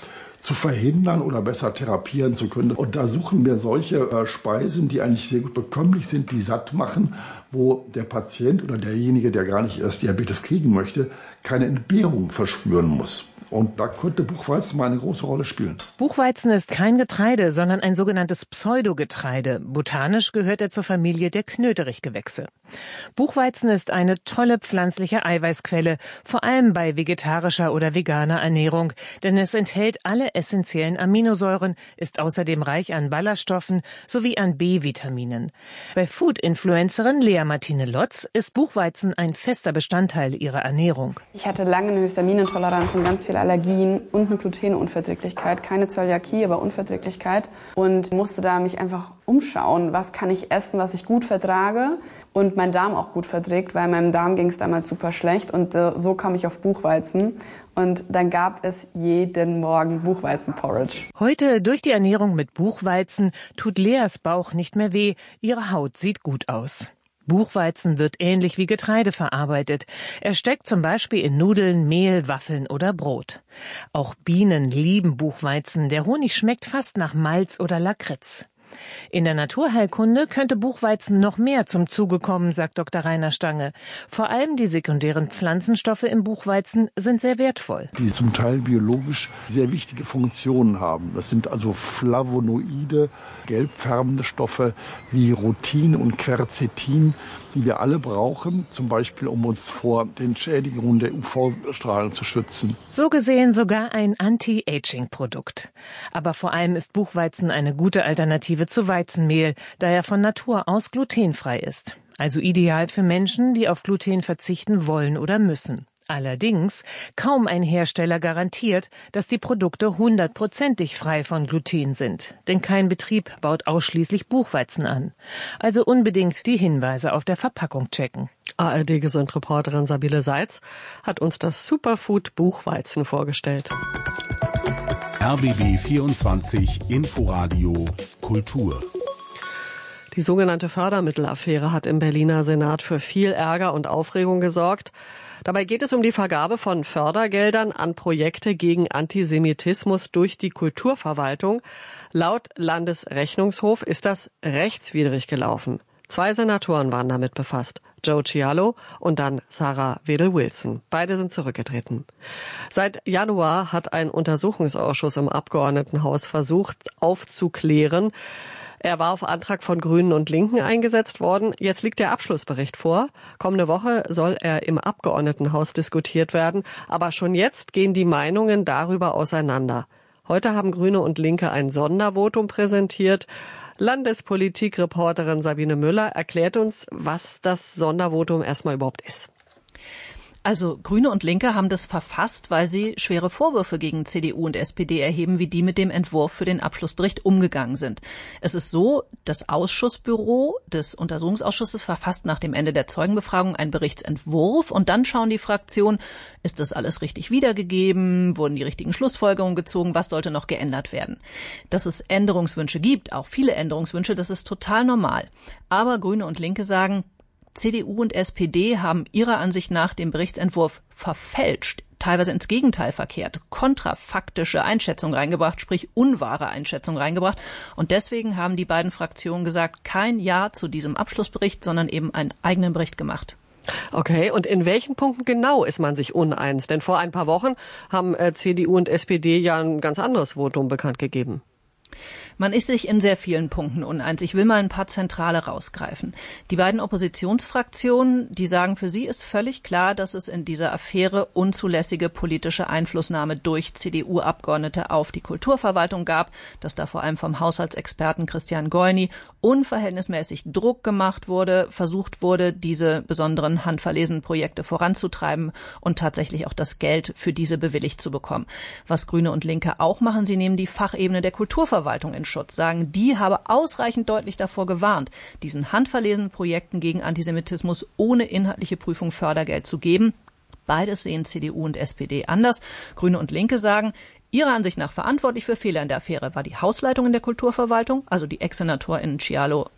zu verhindern oder besser therapieren zu können. Und da suchen wir solche äh, Speisen, die eigentlich sehr gut bekömmlich sind, die satt machen, wo der Patient oder derjenige, der gar nicht erst Diabetes kriegen möchte, keine Entbehrung verspüren muss. Und da könnte Buchweizen mal eine große Rolle spielen. Buchweizen ist kein Getreide, sondern ein sogenanntes Pseudogetreide. Botanisch gehört er zur Familie der Knöterichgewächse. Buchweizen ist eine tolle pflanzliche Eiweißquelle, vor allem bei vegetarischer oder veganer Ernährung, denn es enthält alle essentiellen Aminosäuren, ist außerdem reich an Ballaststoffen sowie an B-Vitaminen. Bei Food-Influencerin Lea Martine Lotz ist Buchweizen ein fester Bestandteil ihrer Ernährung. Ich hatte lange eine Histaminintoleranz und ganz viele Allergien und eine Glutenunverträglichkeit. Keine Zöliakie, aber Unverträglichkeit. Und musste da mich einfach umschauen, was kann ich essen, was ich gut vertrage und mein Darm auch gut verträgt, weil meinem Darm ging es damals super schlecht. Und äh, so kam ich auf Buchweizen. Und dann gab es jeden Morgen Buchweizenporridge. Heute durch die Ernährung mit Buchweizen tut Leas Bauch nicht mehr weh. Ihre Haut sieht gut aus. Buchweizen wird ähnlich wie Getreide verarbeitet. Er steckt zum Beispiel in Nudeln, Mehl, Waffeln oder Brot. Auch Bienen lieben Buchweizen. Der Honig schmeckt fast nach Malz oder Lakritz. In der Naturheilkunde könnte Buchweizen noch mehr zum Zuge kommen, sagt Doktor Rainer Stange. Vor allem die sekundären Pflanzenstoffe im Buchweizen sind sehr wertvoll. Die zum Teil biologisch sehr wichtige Funktionen haben. Das sind also Flavonoide, gelbfärbende Stoffe wie Rutin und Quercetin, die wir alle brauchen, zum Beispiel um uns vor den Schädigungen der U V-Strahlen zu schützen. So gesehen sogar ein Anti-Aging-Produkt. Aber vor allem ist Buchweizen eine gute Alternative zu Weizenmehl, da er von Natur aus glutenfrei ist. Also ideal für Menschen, die auf Gluten verzichten wollen oder müssen. Allerdings, kaum ein Hersteller garantiert, dass die Produkte hundertprozentig frei von Gluten sind. Denn kein Betrieb baut ausschließlich Buchweizen an. Also unbedingt die Hinweise auf der Verpackung checken. A R D-Gesundreporterin Sabine Seitz hat uns das Superfood Buchweizen vorgestellt. R B B vierundzwanzig Inforadio Kultur. Die sogenannte Fördermittelaffäre hat im Berliner Senat für viel Ärger und Aufregung gesorgt. Dabei geht es um die Vergabe von Fördergeldern an Projekte gegen Antisemitismus durch die Kulturverwaltung. Laut Landesrechnungshof ist das rechtswidrig gelaufen. Zwei Senatoren waren damit befasst, Joe Cialo und dann Sarah Wedel-Wilson. Beide sind zurückgetreten. Seit Januar hat ein Untersuchungsausschuss im Abgeordnetenhaus versucht aufzuklären. Er war auf Antrag von Grünen und Linken eingesetzt worden. Jetzt liegt der Abschlussbericht vor. Kommende Woche soll er im Abgeordnetenhaus diskutiert werden. Aber schon jetzt gehen die Meinungen darüber auseinander. Heute haben Grüne und Linke ein Sondervotum präsentiert. Landespolitikreporterin Sabine Müller erklärt uns, was das Sondervotum erstmal überhaupt ist. Also Grüne und Linke haben das verfasst, weil sie schwere Vorwürfe gegen C D U und S P D erheben, wie die mit dem Entwurf für den Abschlussbericht umgegangen sind. Es ist so, das Ausschussbüro des Untersuchungsausschusses verfasst nach dem Ende der Zeugenbefragung einen Berichtsentwurf und dann schauen die Fraktionen, ist das alles richtig wiedergegeben, wurden die richtigen Schlussfolgerungen gezogen, was sollte noch geändert werden. Dass es Änderungswünsche gibt, auch viele Änderungswünsche, das ist total normal. Aber Grüne und Linke sagen, C D U und S P D haben ihrer Ansicht nach den Berichtsentwurf verfälscht, teilweise ins Gegenteil verkehrt, kontrafaktische Einschätzungen reingebracht, sprich unwahre Einschätzungen reingebracht. Und deswegen haben die beiden Fraktionen gesagt, kein Ja zu diesem Abschlussbericht, sondern eben einen eigenen Bericht gemacht. Okay, und in welchen Punkten genau ist man sich uneins? Denn vor ein paar Wochen haben C D U und S P D ja ein ganz anderes Votum bekannt gegeben. Man ist sich in sehr vielen Punkten uneins. Ich will mal ein paar zentrale rausgreifen. Die beiden Oppositionsfraktionen, die sagen, für sie ist völlig klar, dass es in dieser Affäre unzulässige politische Einflussnahme durch C D U-Abgeordnete auf die Kulturverwaltung gab, dass da vor allem vom Haushaltsexperten Christian Goyni unverhältnismäßig Druck gemacht wurde, versucht wurde, diese besonderen handverlesenen Projekte voranzutreiben und tatsächlich auch das Geld für diese bewilligt zu bekommen. Was Grüne und Linke auch machen, sie nehmen die Fachebene der Kulturverwaltung in Schutz, sagen, die habe ausreichend deutlich davor gewarnt, diesen handverlesenen Projekten gegen Antisemitismus ohne inhaltliche Prüfung Fördergeld zu geben. Beides sehen C D U und S P D anders. Grüne und Linke sagen, ihrer Ansicht nach verantwortlich für Fehler in der Affäre war die Hausleitung in der Kulturverwaltung, also die Ex-SenatorInnen Cialo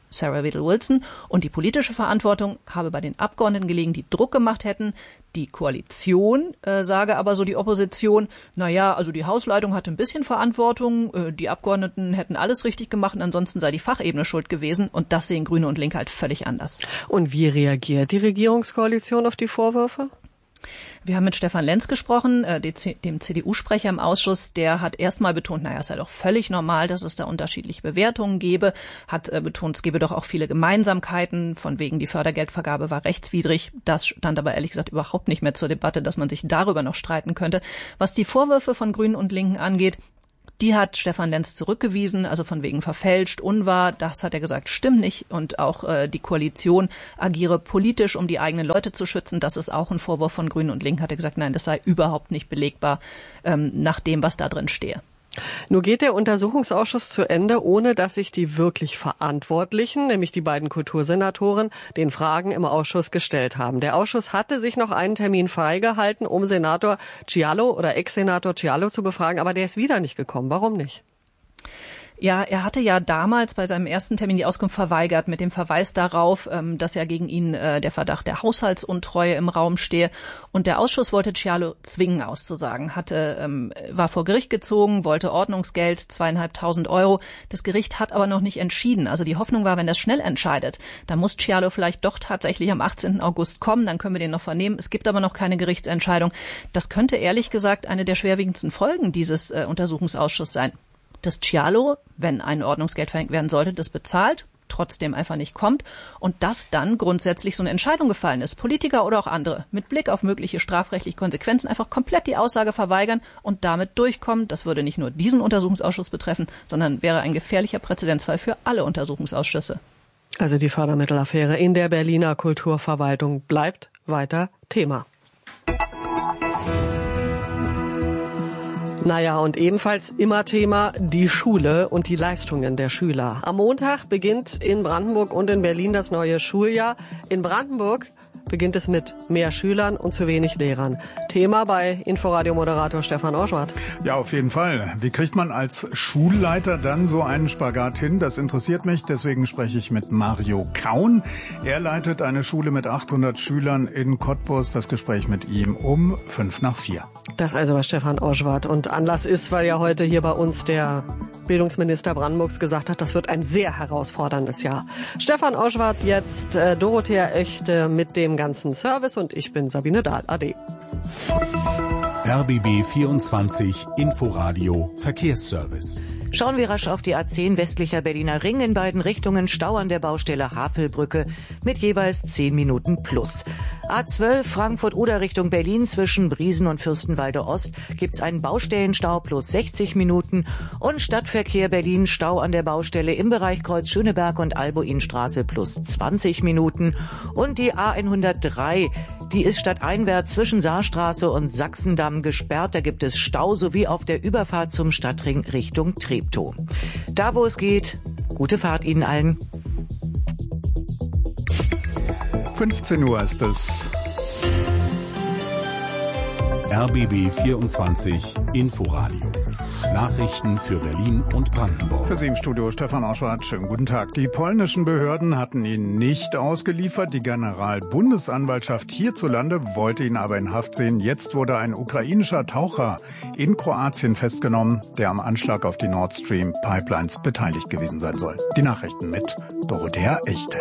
Sarah Wedel-Wilson. Und die politische Verantwortung habe bei den Abgeordneten gelegen, die Druck gemacht hätten. Die Koalition äh, sage aber so die Opposition, naja, also die Hausleitung hatte ein bisschen Verantwortung, äh, die Abgeordneten hätten alles richtig gemacht und ansonsten sei die Fachebene schuld gewesen. Und das sehen Grüne und Linke halt völlig anders. Und wie reagiert die Regierungskoalition auf die Vorwürfe? Wir haben mit Stefan Lenz gesprochen, äh, dem C D U-Sprecher im Ausschuss. Der hat erstmal betont, naja, es sei doch völlig normal, dass es da unterschiedliche Bewertungen gebe. Hat äh, betont, es gebe doch auch viele Gemeinsamkeiten. Von wegen, die Fördergeldvergabe war rechtswidrig. Das stand aber ehrlich gesagt überhaupt nicht mehr zur Debatte, dass man sich darüber noch streiten könnte. Was die Vorwürfe von Grünen und Linken angeht, die hat Stefan Lenz zurückgewiesen, also von wegen verfälscht, unwahr. Das hat er gesagt, stimmt nicht. Und auch äh, die Koalition agiere politisch, um die eigenen Leute zu schützen. Das ist auch ein Vorwurf von Grünen und Linken. Hat er gesagt, nein, das sei überhaupt nicht belegbar ähm, nach dem, was da drin stehe. Nun geht der Untersuchungsausschuss zu Ende, ohne dass sich die wirklich Verantwortlichen, nämlich die beiden Kultursenatoren, den Fragen im Ausschuss gestellt haben. Der Ausschuss hatte sich noch einen Termin freigehalten, um Senator Cialo oder Ex-Senator Cialo zu befragen, aber der ist wieder nicht gekommen. Warum nicht? Ja, er hatte ja damals bei seinem ersten Termin die Auskunft verweigert mit dem Verweis darauf, dass ja gegen ihn der Verdacht der Haushaltsuntreue im Raum stehe. Und der Ausschuss wollte Cialo zwingen auszusagen, hatte, war vor Gericht gezogen, wollte Ordnungsgeld, zweieinhalbtausend Euro. Das Gericht hat aber noch nicht entschieden. Also die Hoffnung war, wenn das schnell entscheidet, dann muss Cialo vielleicht doch tatsächlich am achtzehnten August kommen, dann können wir den noch vernehmen. Es gibt aber noch keine Gerichtsentscheidung. Das könnte ehrlich gesagt eine der schwerwiegendsten Folgen dieses Untersuchungsausschusses sein. Dass Cialo, wenn ein Ordnungsgeld verhängt werden sollte, das bezahlt, trotzdem einfach nicht kommt und dass dann grundsätzlich so eine Entscheidung gefallen ist, Politiker oder auch andere, mit Blick auf mögliche strafrechtliche Konsequenzen einfach komplett die Aussage verweigern und damit durchkommen. Das würde nicht nur diesen Untersuchungsausschuss betreffen, sondern wäre ein gefährlicher Präzedenzfall für alle Untersuchungsausschüsse. Also die Fördermittelaffäre in der Berliner Kulturverwaltung bleibt weiter Thema. Naja, und ebenfalls immer Thema die Schule und die Leistungen der Schüler. Am Montag beginnt in Brandenburg und in Berlin das neue Schuljahr. In Brandenburg beginnt es mit mehr Schülern und zu wenig Lehrern. Thema bei Inforadio-Moderator Stefan Orschwart. Ja, auf jeden Fall. Wie kriegt man als Schulleiter dann so einen Spagat hin? Das interessiert mich, deswegen spreche ich mit Mario Kaun. Er leitet eine Schule mit achthundert Schülern in Cottbus. Das Gespräch mit ihm um fünf nach vier. Das also war Stefan Orschwart. Und Anlass ist, weil ja heute hier bei uns der Bildungsminister Brandenburgs gesagt hat, das wird ein sehr herausforderndes Jahr. Stefan Orschwart, jetzt äh, Dorothea Echte mit dem ganzen Service und ich bin Sabine Dahl. Ade. R B B vierundzwanzig Inforadio Verkehrsservice. Schauen wir rasch auf die A zehn westlicher Berliner Ring in beiden Richtungen, Stau an der Baustelle Havelbrücke mit jeweils zehn Minuten plus. A zwölf Frankfurt-Oder Richtung Berlin zwischen Briesen und Fürstenwalde Ost gibt's einen Baustellenstau plus sechzig Minuten und Stadtverkehr Berlin Stau an der Baustelle im Bereich Kreuz Schöneberg und Albuinstraße plus zwanzig Minuten und die A hundertdrei, die ist stadteinwärts zwischen Saarstraße und Sachsendamm gesperrt. Da gibt es Stau sowie auf der Überfahrt zum Stadtring Richtung Treptow. Da wo es geht, gute Fahrt Ihnen allen. fünfzehn Uhr ist es. R B B vierundzwanzig Inforadio. Nachrichten für Berlin und Brandenburg. Für Sie im Studio Stefan Orschwart. Schönen guten Tag. Die polnischen Behörden hatten ihn nicht ausgeliefert. Die Generalbundesanwaltschaft hierzulande wollte ihn aber in Haft sehen. Jetzt wurde ein ukrainischer Taucher in Kroatien festgenommen, der am Anschlag auf die Nord Stream Pipelines beteiligt gewesen sein soll. Die Nachrichten mit Dorothea Echte.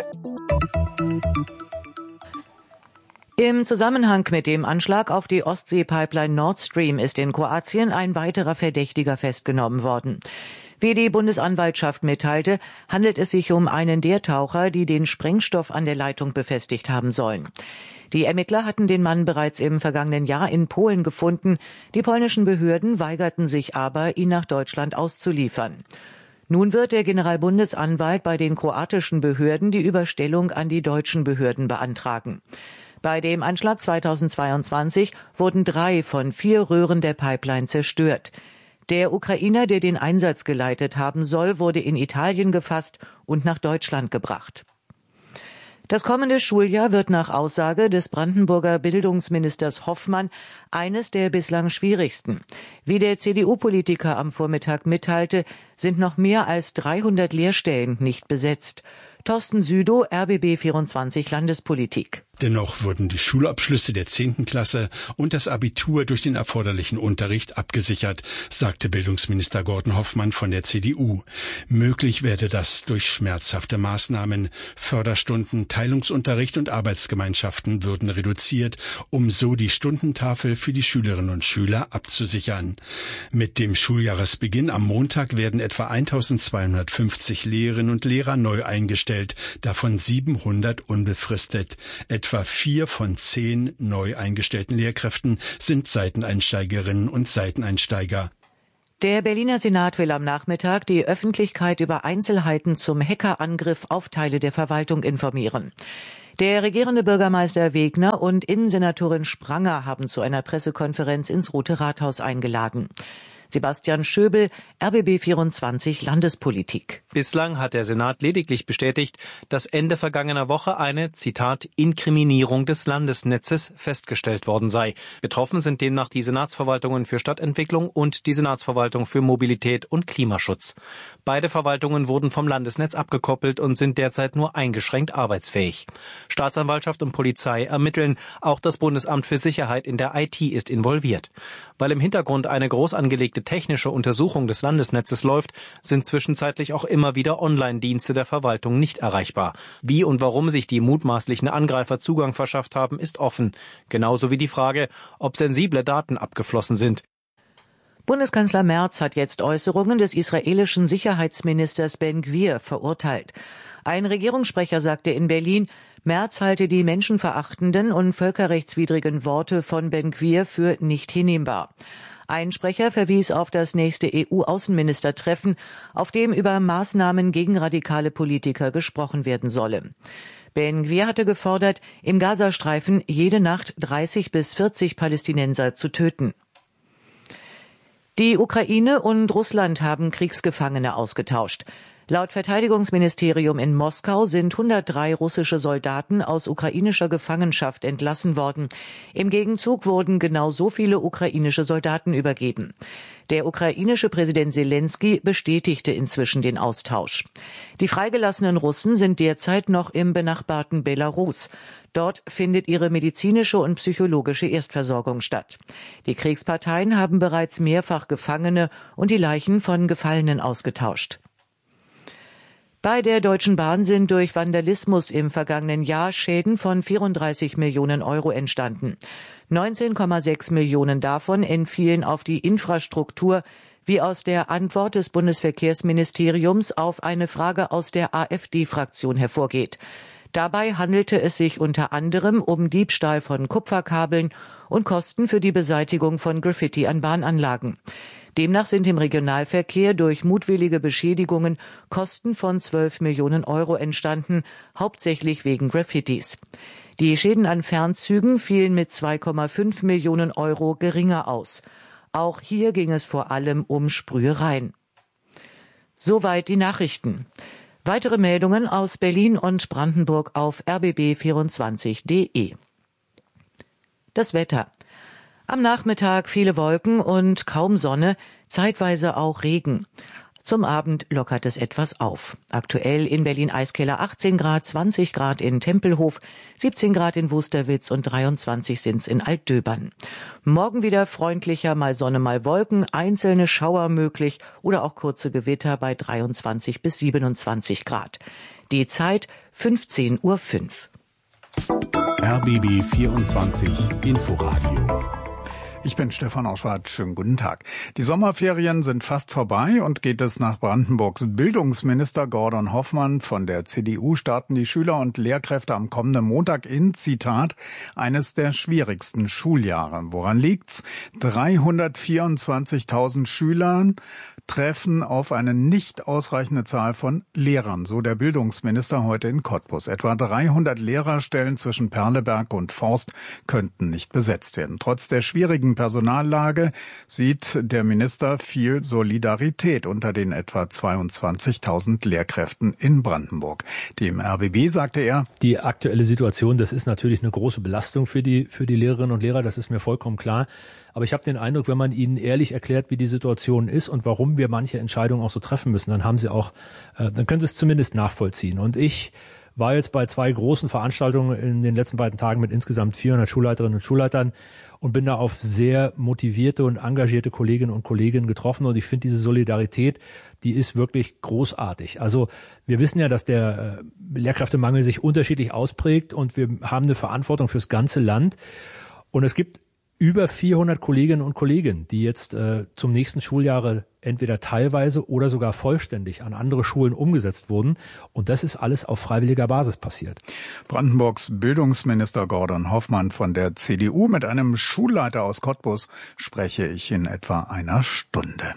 Im Zusammenhang mit dem Anschlag auf die Ostsee-Pipeline Nord Stream ist in Kroatien ein weiterer Verdächtiger festgenommen worden. Wie die Bundesanwaltschaft mitteilte, handelt es sich um einen der Taucher, die den Sprengstoff an der Leitung befestigt haben sollen. Die Ermittler hatten den Mann bereits im vergangenen Jahr in Polen gefunden. Die polnischen Behörden weigerten sich aber, ihn nach Deutschland auszuliefern. Nun wird der Generalbundesanwalt bei den kroatischen Behörden die Überstellung an die deutschen Behörden beantragen. Bei dem Anschlag zweitausendzweiundzwanzig wurden drei von vier Röhren der Pipeline zerstört. Der Ukrainer, der den Einsatz geleitet haben soll, wurde in Italien gefasst und nach Deutschland gebracht. Das kommende Schuljahr wird nach Aussage des Brandenburger Bildungsministers Hoffmann eines der bislang schwierigsten. Wie der C D U-Politiker am Vormittag mitteilte, sind noch mehr als dreihundert Lehrstellen nicht besetzt. Thorsten Südow, R B B vierundzwanzig Landespolitik. Dennoch wurden die Schulabschlüsse der zehnten Klasse und das Abitur durch den erforderlichen Unterricht abgesichert, sagte Bildungsminister Gordon Hoffmann von der C D U. Möglich werde das durch schmerzhafte Maßnahmen. Förderstunden, Teilungsunterricht und Arbeitsgemeinschaften würden reduziert, um so die Stundentafel für die Schülerinnen und Schüler abzusichern. Mit dem Schuljahresbeginn am Montag werden etwa eintausendzweihundertfünfzig Lehrerinnen und Lehrer neu eingestellt, davon siebenhundert unbefristet. Etwa vier von zehn neu eingestellten Lehrkräften sind Seiteneinsteigerinnen und Seiteneinsteiger. Der Berliner Senat will am Nachmittag die Öffentlichkeit über Einzelheiten zum Hackerangriff auf Teile der Verwaltung informieren. Der regierende Bürgermeister Wegner und Innensenatorin Spranger haben zu einer Pressekonferenz ins Rote Rathaus eingeladen. Sebastian Schöbel, R B B vierundzwanzig Landespolitik. Bislang hat der Senat lediglich bestätigt, dass Ende vergangener Woche eine, Zitat, Inkriminierung des Landesnetzes festgestellt worden sei. Betroffen sind demnach die Senatsverwaltungen für Stadtentwicklung und die Senatsverwaltung für Mobilität und Klimaschutz. Beide Verwaltungen wurden vom Landesnetz abgekoppelt und sind derzeit nur eingeschränkt arbeitsfähig. Staatsanwaltschaft und Polizei ermitteln. Auch das Bundesamt für Sicherheit in der I T ist involviert. Weil im Hintergrund eine groß angelegte technische Untersuchung des Landesnetzes läuft, sind zwischenzeitlich auch immer wieder Online-Dienste der Verwaltung nicht erreichbar. Wie und warum sich die mutmaßlichen Angreifer Zugang verschafft haben, ist offen. Genauso wie die Frage, ob sensible Daten abgeflossen sind. Bundeskanzler Merz hat jetzt Äußerungen des israelischen Sicherheitsministers Ben-Gvir verurteilt. Ein Regierungssprecher sagte in Berlin, Merz halte die menschenverachtenden und völkerrechtswidrigen Worte von Ben-Gvir für nicht hinnehmbar. Ein Sprecher verwies auf das nächste E U-Außenministertreffen, auf dem über Maßnahmen gegen radikale Politiker gesprochen werden solle. Ben-Gvir hatte gefordert, im Gazastreifen jede Nacht dreißig bis vierzig Palästinenser zu töten. Die Ukraine und Russland haben Kriegsgefangene ausgetauscht. Laut Verteidigungsministerium in Moskau sind hundertdrei russische Soldaten aus ukrainischer Gefangenschaft entlassen worden. Im Gegenzug wurden genau so viele ukrainische Soldaten übergeben. Der ukrainische Präsident Selensky bestätigte inzwischen den Austausch. Die freigelassenen Russen sind derzeit noch im benachbarten Belarus. Dort findet ihre medizinische und psychologische Erstversorgung statt. Die Kriegsparteien haben bereits mehrfach Gefangene und die Leichen von Gefallenen ausgetauscht. Bei der Deutschen Bahn sind durch Vandalismus im vergangenen Jahr Schäden von vierunddreißig Millionen Euro entstanden. neunzehn Komma sechs Millionen davon entfielen auf die Infrastruktur, wie aus der Antwort des Bundesverkehrsministeriums auf eine Frage aus der AfD-Fraktion hervorgeht. Dabei handelte es sich unter anderem um Diebstahl von Kupferkabeln und Kosten für die Beseitigung von Graffiti an Bahnanlagen. Demnach sind im Regionalverkehr durch mutwillige Beschädigungen Kosten von zwölf Millionen Euro entstanden, hauptsächlich wegen Graffitis. Die Schäden an Fernzügen fielen mit zwei Komma fünf Millionen Euro geringer aus. Auch hier ging es vor allem um Sprühereien. Soweit die Nachrichten. Weitere Meldungen aus Berlin und Brandenburg auf r b b vierundzwanzig punkt d e. Das Wetter. Am Nachmittag viele Wolken und kaum Sonne, zeitweise auch Regen. Zum Abend lockert es etwas auf. Aktuell in Berlin-Eiskeller achtzehn Grad, zwanzig Grad in Tempelhof, siebzehn Grad in Wusterwitz und dreiundzwanzig sind's in Altdöbern. Morgen wieder freundlicher, mal Sonne, mal Wolken, einzelne Schauer möglich oder auch kurze Gewitter bei dreiundzwanzig bis siebenundzwanzig Grad. Die Zeit fünfzehn Uhr fünf. R B B vierundzwanzig Inforadio. Ich bin Stefan Auschwart. Schönen guten Tag. Die Sommerferien sind fast vorbei und geht es nach Brandenburgs Bildungsminister Gordon Hoffmann von der C D U, starten die Schüler und Lehrkräfte am kommenden Montag in, Zitat, eines der schwierigsten Schuljahre. Woran liegt's? dreihundertvierundzwanzigtausend Schülern treffen auf eine nicht ausreichende Zahl von Lehrern, so der Bildungsminister heute in Cottbus. Etwa dreihundert Lehrerstellen zwischen Perleberg und Forst könnten nicht besetzt werden. Trotz der schwierigen Personallage sieht der Minister viel Solidarität unter den etwa zweiundzwanzigtausend Lehrkräften in Brandenburg. Dem R B B sagte er: Die aktuelle Situation, das ist natürlich eine große Belastung für die, für die Lehrerinnen und Lehrer, das ist mir vollkommen klar. Aber ich habe den Eindruck, wenn man ihnen ehrlich erklärt, wie die Situation ist und warum warum wir manche Entscheidungen auch so treffen müssen, dann haben sie auch, äh, dann können sie es zumindest nachvollziehen. Und ich war jetzt bei zwei großen Veranstaltungen in den letzten beiden Tagen mit insgesamt vierhundert Schulleiterinnen und Schulleitern und bin da auf sehr motivierte und engagierte Kolleginnen und Kollegen getroffen. Und ich finde diese Solidarität, die ist wirklich großartig. Also wir wissen ja, dass der Lehrkräftemangel sich unterschiedlich ausprägt und wir haben eine Verantwortung fürs ganze Land. Und es gibt über vierhundert Kolleginnen und Kollegen, die jetzt äh, zum nächsten Schuljahr entweder teilweise oder sogar vollständig an andere Schulen umgesetzt wurden. Und das ist alles auf freiwilliger Basis passiert. Brandenburgs Bildungsminister Gordon Hoffmann von der C D U. Mit einem Schulleiter aus Cottbus spreche ich in etwa einer Stunde.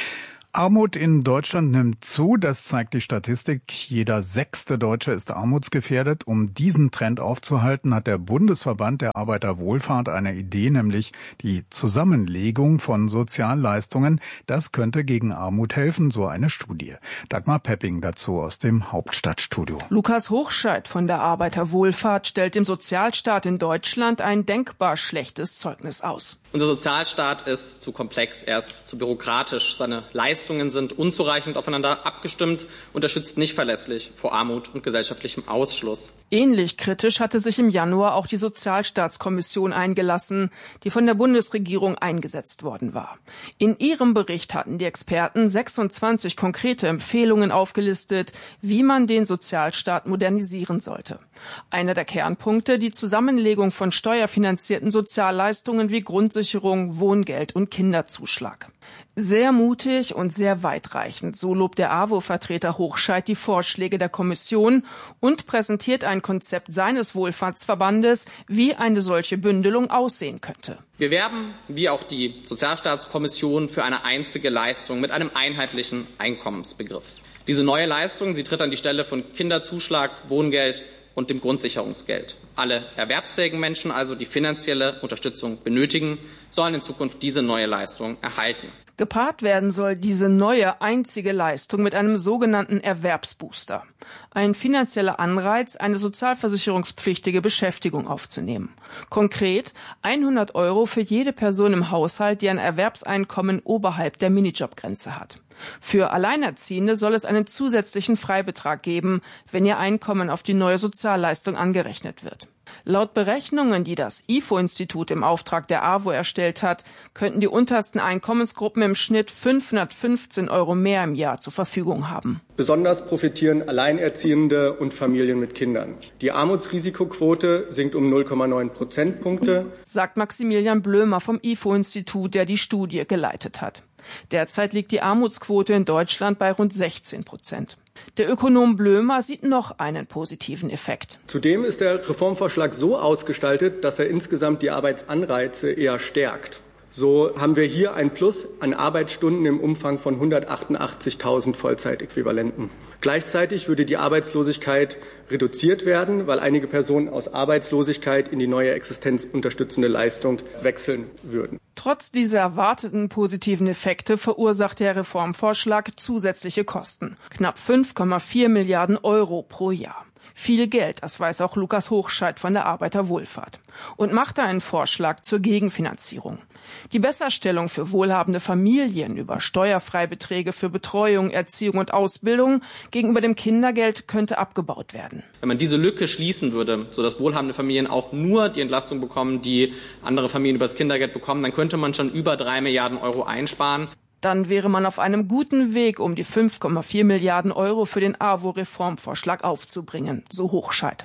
Armut in Deutschland nimmt zu, das zeigt die Statistik. Jeder sechste Deutsche ist armutsgefährdet. Um diesen Trend aufzuhalten, hat der Bundesverband der Arbeiterwohlfahrt eine Idee, nämlich die Zusammenlegung von Sozialleistungen. Das könnte gegen Armut helfen, so eine Studie. Dagmar Pepping dazu aus dem Hauptstadtstudio. Lukas Hochscheid von der Arbeiterwohlfahrt stellt dem Sozialstaat in Deutschland ein denkbar schlechtes Zeugnis aus. Unser Sozialstaat ist zu komplex, er ist zu bürokratisch, seine Leistungen sind unzureichend aufeinander abgestimmt und er schützt nicht verlässlich vor Armut und gesellschaftlichem Ausschluss. Ähnlich kritisch hatte sich im Januar auch die Sozialstaatskommission eingelassen, die von der Bundesregierung eingesetzt worden war. In ihrem Bericht hatten die Experten sechsundzwanzig konkrete Empfehlungen aufgelistet, wie man den Sozialstaat modernisieren sollte. Einer der Kernpunkte, die Zusammenlegung von steuerfinanzierten Sozialleistungen wie Grundsicherung, Wohngeld und Kinderzuschlag. Sehr mutig und sehr weitreichend, so lobt der A W O-Vertreter Hochscheid die Vorschläge der Kommission und präsentiert ein Konzept seines Wohlfahrtsverbandes, wie eine solche Bündelung aussehen könnte. Wir werben, wie auch die Sozialstaatskommission, für eine einzige Leistung mit einem einheitlichen Einkommensbegriff. Diese neue Leistung, sie tritt an die Stelle von Kinderzuschlag, Wohngeld und dem Grundsicherungsgeld. Alle erwerbsfähigen Menschen, also die finanzielle Unterstützung benötigen, sollen in Zukunft diese neue Leistung erhalten. Gepaart werden soll diese neue einzige Leistung mit einem sogenannten Erwerbsbooster. Ein finanzieller Anreiz, eine sozialversicherungspflichtige Beschäftigung aufzunehmen. Konkret hundert Euro für jede Person im Haushalt, die ein Erwerbseinkommen oberhalb der Minijobgrenze hat. Für Alleinerziehende soll es einen zusätzlichen Freibetrag geben, wenn ihr Einkommen auf die neue Sozialleistung angerechnet wird. Laut Berechnungen, die das I F O-Institut im Auftrag der A W O erstellt hat, könnten die untersten Einkommensgruppen im Schnitt fünfhundertfünfzehn Euro mehr im Jahr zur Verfügung haben. Besonders profitieren Alleinerziehende und Familien mit Kindern. Die Armutsrisikoquote sinkt um null Komma neun Prozentpunkte, sagt Maximilian Blömer vom I F O-Institut, der die Studie geleitet hat. Derzeit liegt die Armutsquote in Deutschland bei rund sechzehn Prozent. Der Ökonom Blömer sieht noch einen positiven Effekt. Zudem ist der Reformvorschlag so ausgestaltet, dass er insgesamt die Arbeitsanreize eher stärkt. So haben wir hier ein Plus an Arbeitsstunden im Umfang von hundertachtundachtzigtausend Vollzeitäquivalenten. Gleichzeitig würde die Arbeitslosigkeit reduziert werden, weil einige Personen aus Arbeitslosigkeit in die neue existenzunterstützende Leistung wechseln würden. Trotz dieser erwarteten positiven Effekte verursacht der Reformvorschlag zusätzliche Kosten. Knapp fünf Komma vier Milliarden Euro pro Jahr. Viel Geld, das weiß auch Lukas Hochscheid von der Arbeiterwohlfahrt. Und macht da einen Vorschlag zur Gegenfinanzierung. Die Besserstellung für wohlhabende Familien über Steuerfreibeträge für Betreuung, Erziehung und Ausbildung gegenüber dem Kindergeld könnte abgebaut werden. Wenn man diese Lücke schließen würde, sodass wohlhabende Familien auch nur die Entlastung bekommen, die andere Familien über das Kindergeld bekommen, dann könnte man schon über drei Milliarden Euro einsparen. Dann wäre man auf einem guten Weg, um die fünf Komma vier Milliarden Euro für den A W O-Reformvorschlag aufzubringen, so Hochscheid.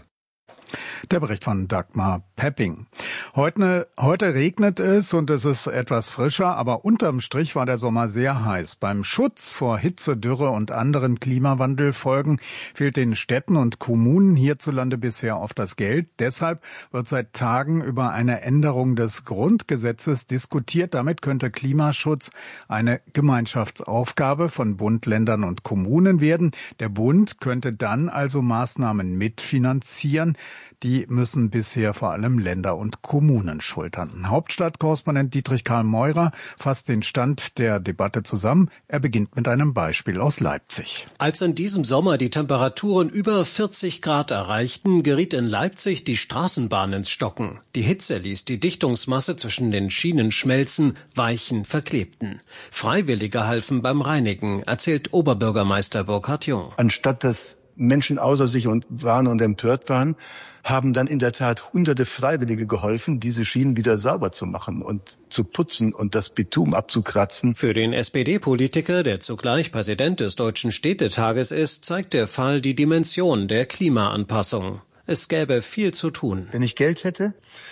Der Bericht von Dagmar Pepping. Heute, heute regnet es und es ist etwas frischer, aber unterm Strich war der Sommer sehr heiß. Beim Schutz vor Hitze, Dürre und anderen Klimawandelfolgen fehlt den Städten und Kommunen hierzulande bisher oft das Geld. Deshalb wird seit Tagen über eine Änderung des Grundgesetzes diskutiert. Damit könnte Klimaschutz eine Gemeinschaftsaufgabe von Bund, Ländern und Kommunen werden. Der Bund könnte dann also Maßnahmen mitfinanzieren. Die müssen bisher vor allem Länder und Kommunen schultern. Hauptstadtkorrespondent Dietrich Karl Meurer fasst den Stand der Debatte zusammen. Er beginnt mit einem Beispiel aus Leipzig. Als in diesem Sommer die Temperaturen über vierzig Grad erreichten, geriet in Leipzig die Straßenbahn ins Stocken. Die Hitze ließ die Dichtungsmasse zwischen den Schienen schmelzen, weichen, verklebten. Freiwillige halfen beim Reinigen, erzählt Oberbürgermeister Burkhard Jung. Anstatt dass Menschen außer sich und waren und empört waren, haben dann in der Tat hunderte Freiwillige geholfen, diese Schienen wieder sauber zu machen und zu putzen und das Bitumen abzukratzen. Für den S P D-Politiker, der zugleich Präsident des Deutschen Städtetages ist, zeigt der Fall die Dimension der Klimaanpassung. Es gäbe viel zu tun. Wenn ich Geld hätte,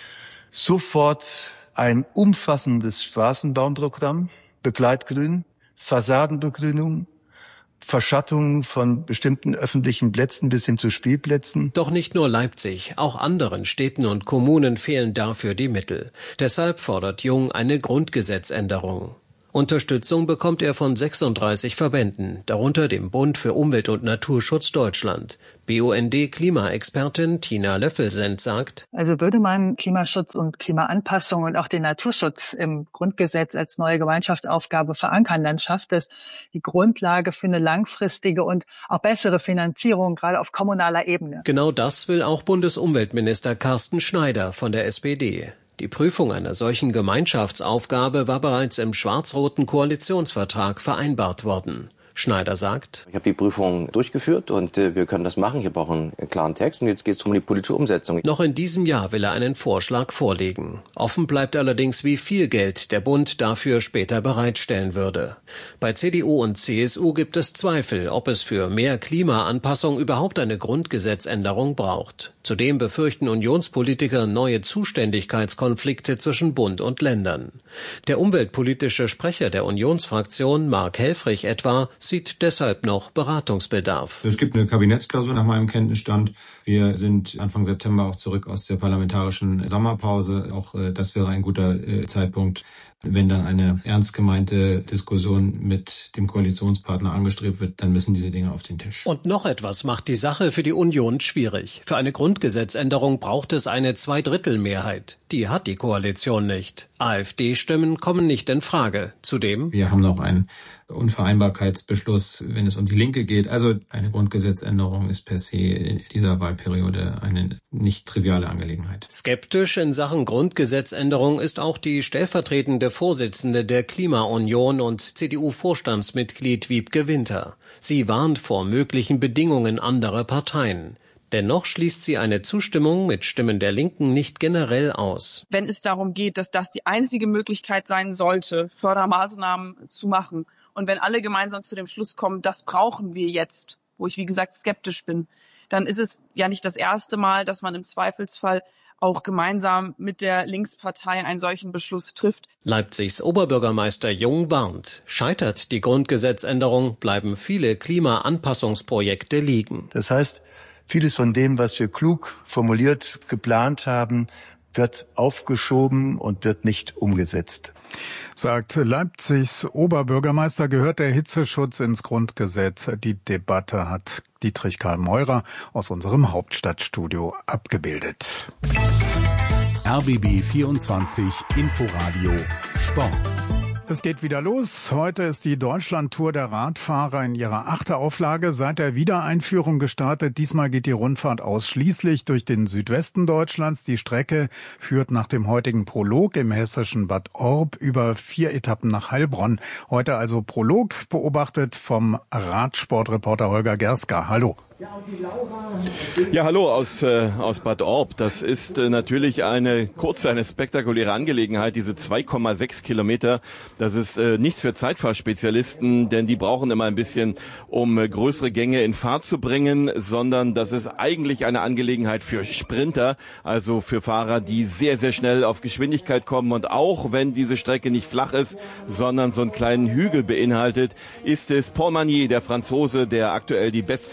sofort ein umfassendes Straßenbauprogramm, Begleitgrün, Fassadenbegrünung, Verschattung von bestimmten öffentlichen Plätzen bis hin zu Spielplätzen. Doch nicht nur Leipzig, auch anderen Städten und Kommunen fehlen dafür die Mittel. Deshalb fordert Jung eine Grundgesetzänderung. Unterstützung bekommt er von sechsunddreißig Verbänden, darunter dem Bund für Umwelt und Naturschutz Deutschland. B U N D-Klimaexpertin Tina Löffelsend sagt: Also würde man Klimaschutz und Klimaanpassung und auch den Naturschutz im Grundgesetz als neue Gemeinschaftsaufgabe verankern, dann schafft es die Grundlage für eine langfristige und auch bessere Finanzierung, gerade auf kommunaler Ebene. Genau das will auch Bundesumweltminister Carsten Schneider von der S P D. Die Prüfung einer solchen Gemeinschaftsaufgabe war bereits im schwarz-roten Koalitionsvertrag vereinbart worden. Schneider sagt: Ich habe die Prüfung durchgeführt und äh, wir können das machen. Ich habe auch einen, einen klaren Text und jetzt geht es um die politische Umsetzung. Noch in diesem Jahr will er einen Vorschlag vorlegen. Offen bleibt allerdings, wie viel Geld der Bund dafür später bereitstellen würde. Bei C D U und C S U gibt es Zweifel, ob es für mehr Klimaanpassung überhaupt eine Grundgesetzänderung braucht. Zudem befürchten Unionspolitiker neue Zuständigkeitskonflikte zwischen Bund und Ländern. Der umweltpolitische Sprecher der Unionsfraktion, Mark Helfrich etwa, sieht deshalb noch Beratungsbedarf. Es gibt eine Kabinettsklausur nach meinem Kenntnisstand. Wir sind Anfang September auch zurück aus der parlamentarischen Sommerpause. Auch äh, das wäre ein guter äh, Zeitpunkt, wenn dann eine ernst gemeinte Diskussion mit dem Koalitionspartner angestrebt wird, dann müssen diese Dinge auf den Tisch. Und noch etwas macht die Sache für die Union schwierig. Für eine Grundgesetzänderung braucht es eine Zweidrittelmehrheit. Die hat die Koalition nicht. AfD-Stimmen kommen nicht in Frage. Zudem: Wir haben noch einen Unvereinbarkeitsbeschluss, wenn es um die Linke geht. Also eine Grundgesetzänderung ist per se in dieser Wahlperiode eine nicht triviale Angelegenheit. Skeptisch in Sachen Grundgesetzänderung ist auch die stellvertretende Vorsitzende der Klimaunion und C D U-Vorstandsmitglied Wiebke Winter. Sie warnt vor möglichen Bedingungen anderer Parteien. Dennoch schließt sie eine Zustimmung mit Stimmen der Linken nicht generell aus. Wenn es darum geht, dass das die einzige Möglichkeit sein sollte, Fördermaßnahmen zu machen, und wenn alle gemeinsam zu dem Schluss kommen, das brauchen wir jetzt, wo ich wie gesagt skeptisch bin, dann ist es ja nicht das erste Mal, dass man im Zweifelsfall auch gemeinsam mit der Linkspartei einen solchen Beschluss trifft. Leipzigs Oberbürgermeister Jung warnt: Scheitert die Grundgesetzänderung, bleiben viele Klimaanpassungsprojekte liegen. Das heißt, vieles von dem, was wir klug formuliert, geplant haben, wird aufgeschoben und wird nicht umgesetzt. Sagt Leipzigs Oberbürgermeister, gehört der Hitzeschutz ins Grundgesetz. Die Debatte hat Dietrich Karl Meurer aus unserem Hauptstadtstudio abgebildet. R B B vierundzwanzig Inforadio Sport. Es geht wieder los. Heute ist die Deutschlandtour der Radfahrer in ihrer achten Auflage seit der Wiedereinführung gestartet. Diesmal geht die Rundfahrt ausschließlich durch den Südwesten Deutschlands. Die Strecke führt nach dem heutigen Prolog im hessischen Bad Orb über vier Etappen nach Heilbronn. Heute also Prolog, beobachtet vom Radsportreporter Holger Gerska. Hallo. Ja, hallo aus, äh, aus Bad Orb. Das ist äh, natürlich eine kurze, eine spektakuläre Angelegenheit, diese zwei Komma sechs Kilometer. Das ist äh, nichts für Zeitfahrspezialisten, denn die brauchen immer ein bisschen, um äh, größere Gänge in Fahrt zu bringen, sondern das ist eigentlich eine Angelegenheit für Sprinter, also für Fahrer, die sehr, sehr schnell auf Geschwindigkeit kommen. Und auch wenn diese Strecke nicht flach ist, sondern so einen kleinen Hügel beinhaltet, ist es Paul Magnier, der Franzose, der aktuell die Bestzeit hält.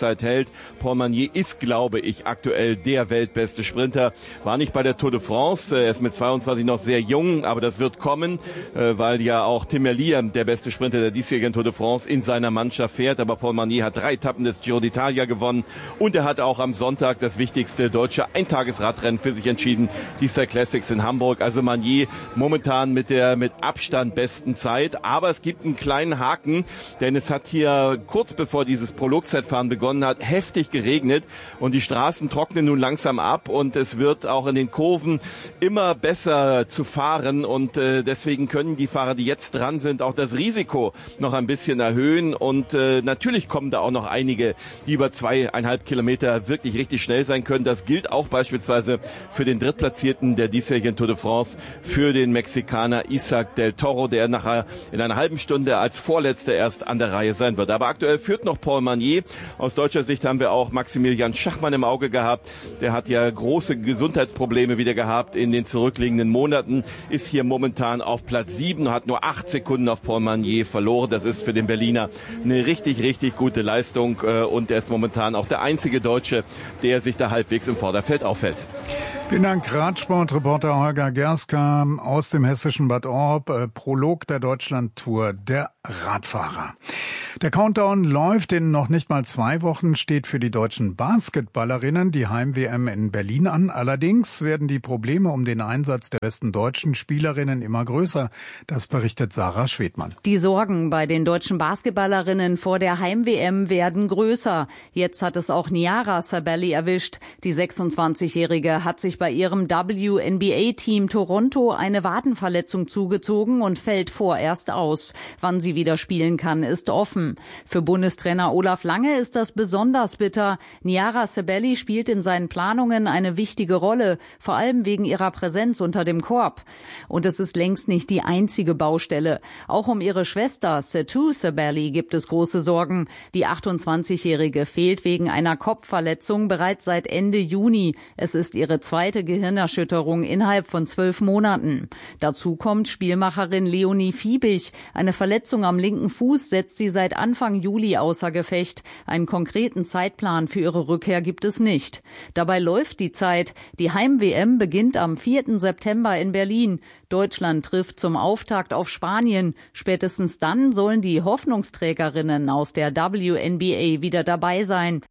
Paul Magnier ist, glaube ich, aktuell der weltbeste Sprinter. War nicht bei der Tour de France. Er ist mit zweiundzwanzig noch sehr jung, aber das wird kommen, weil ja auch Tim Merlier, der beste Sprinter der diesjährigen Tour de France, in seiner Mannschaft fährt. Aber Paul Magnier hat drei Etappen des Giro d'Italia gewonnen und er hat auch am Sonntag das wichtigste deutsche Eintagesradrennen für sich entschieden, die Star Classics in Hamburg. Also Magnier momentan mit der mit Abstand besten Zeit. Aber es gibt einen kleinen Haken, denn es hat hier kurz bevor dieses Prologzeitfahren begonnen hat, heftig geregnet und die Straßen trocknen nun langsam ab und es wird auch in den Kurven immer besser zu fahren und äh, deswegen können die Fahrer, die jetzt dran sind, auch das Risiko noch ein bisschen erhöhen und äh, natürlich kommen da auch noch einige, die über zweieinhalb Kilometer wirklich richtig schnell sein können. Das gilt auch beispielsweise für den Drittplatzierten der diesjährigen Tour de France, für den Mexikaner Isaac del Toro, der nachher in einer halben Stunde als Vorletzter erst an der Reihe sein wird. Aber aktuell führt noch Paul Magnier. Aus deutscher Sicht haben wir auch Maximilian Schachmann im Auge gehabt. Der hat ja große Gesundheitsprobleme wieder gehabt in den zurückliegenden Monaten, ist hier momentan auf Platz sieben, hat nur acht Sekunden auf Paul Magnier verloren. Das ist für den Berliner eine richtig, richtig gute Leistung und er ist momentan auch der einzige Deutsche, der sich da halbwegs im Vorderfeld aufhält. Vielen Dank, Radsportreporter Holger Gerska aus dem hessischen Bad Orb, äh, Prolog der Deutschlandtour der Radfahrer. Der Countdown läuft. In noch nicht mal zwei Wochen steht für die deutschen Basketballerinnen die Heim-W M in Berlin an. Allerdings werden die Probleme um den Einsatz der besten deutschen Spielerinnen immer größer. Das berichtet Sarah Schwedmann. Die Sorgen bei den deutschen Basketballerinnen vor der Heim-W M werden größer. Jetzt hat es auch Niara Sabelli erwischt. Die sechsundzwanzigjährige hat sich bei ihrem W N B A-Team Toronto eine Wadenverletzung zugezogen und fällt vorerst aus. Wann sie wieder spielen kann, ist offen. Für Bundestrainer Olaf Lange ist das besonders bitter. Niara Sabelli spielt in seinen Planungen eine wichtige Rolle, vor allem wegen ihrer Präsenz unter dem Korb. Und es ist längst nicht die einzige Baustelle. Auch um ihre Schwester Satou Sabelli gibt es große Sorgen. Die achtundzwanzigjährige fehlt wegen einer Kopfverletzung bereits seit Ende Juni. Es ist ihre zweite Gehirnerschütterung innerhalb von zwölf Monaten. Dazu kommt Spielmacherin Leonie Fiebig. Eine Verletzung am linken Fuß setzt sie seit Anfang Juli außer Gefecht. Einen konkreten Zeitplan für ihre Rückkehr gibt es nicht. Dabei läuft die Zeit. Die Heim-W M beginnt am vierten September in Berlin. Deutschland trifft zum Auftakt auf Spanien. Spätestens dann sollen die Hoffnungsträgerinnen aus der W N B A wieder dabei sein.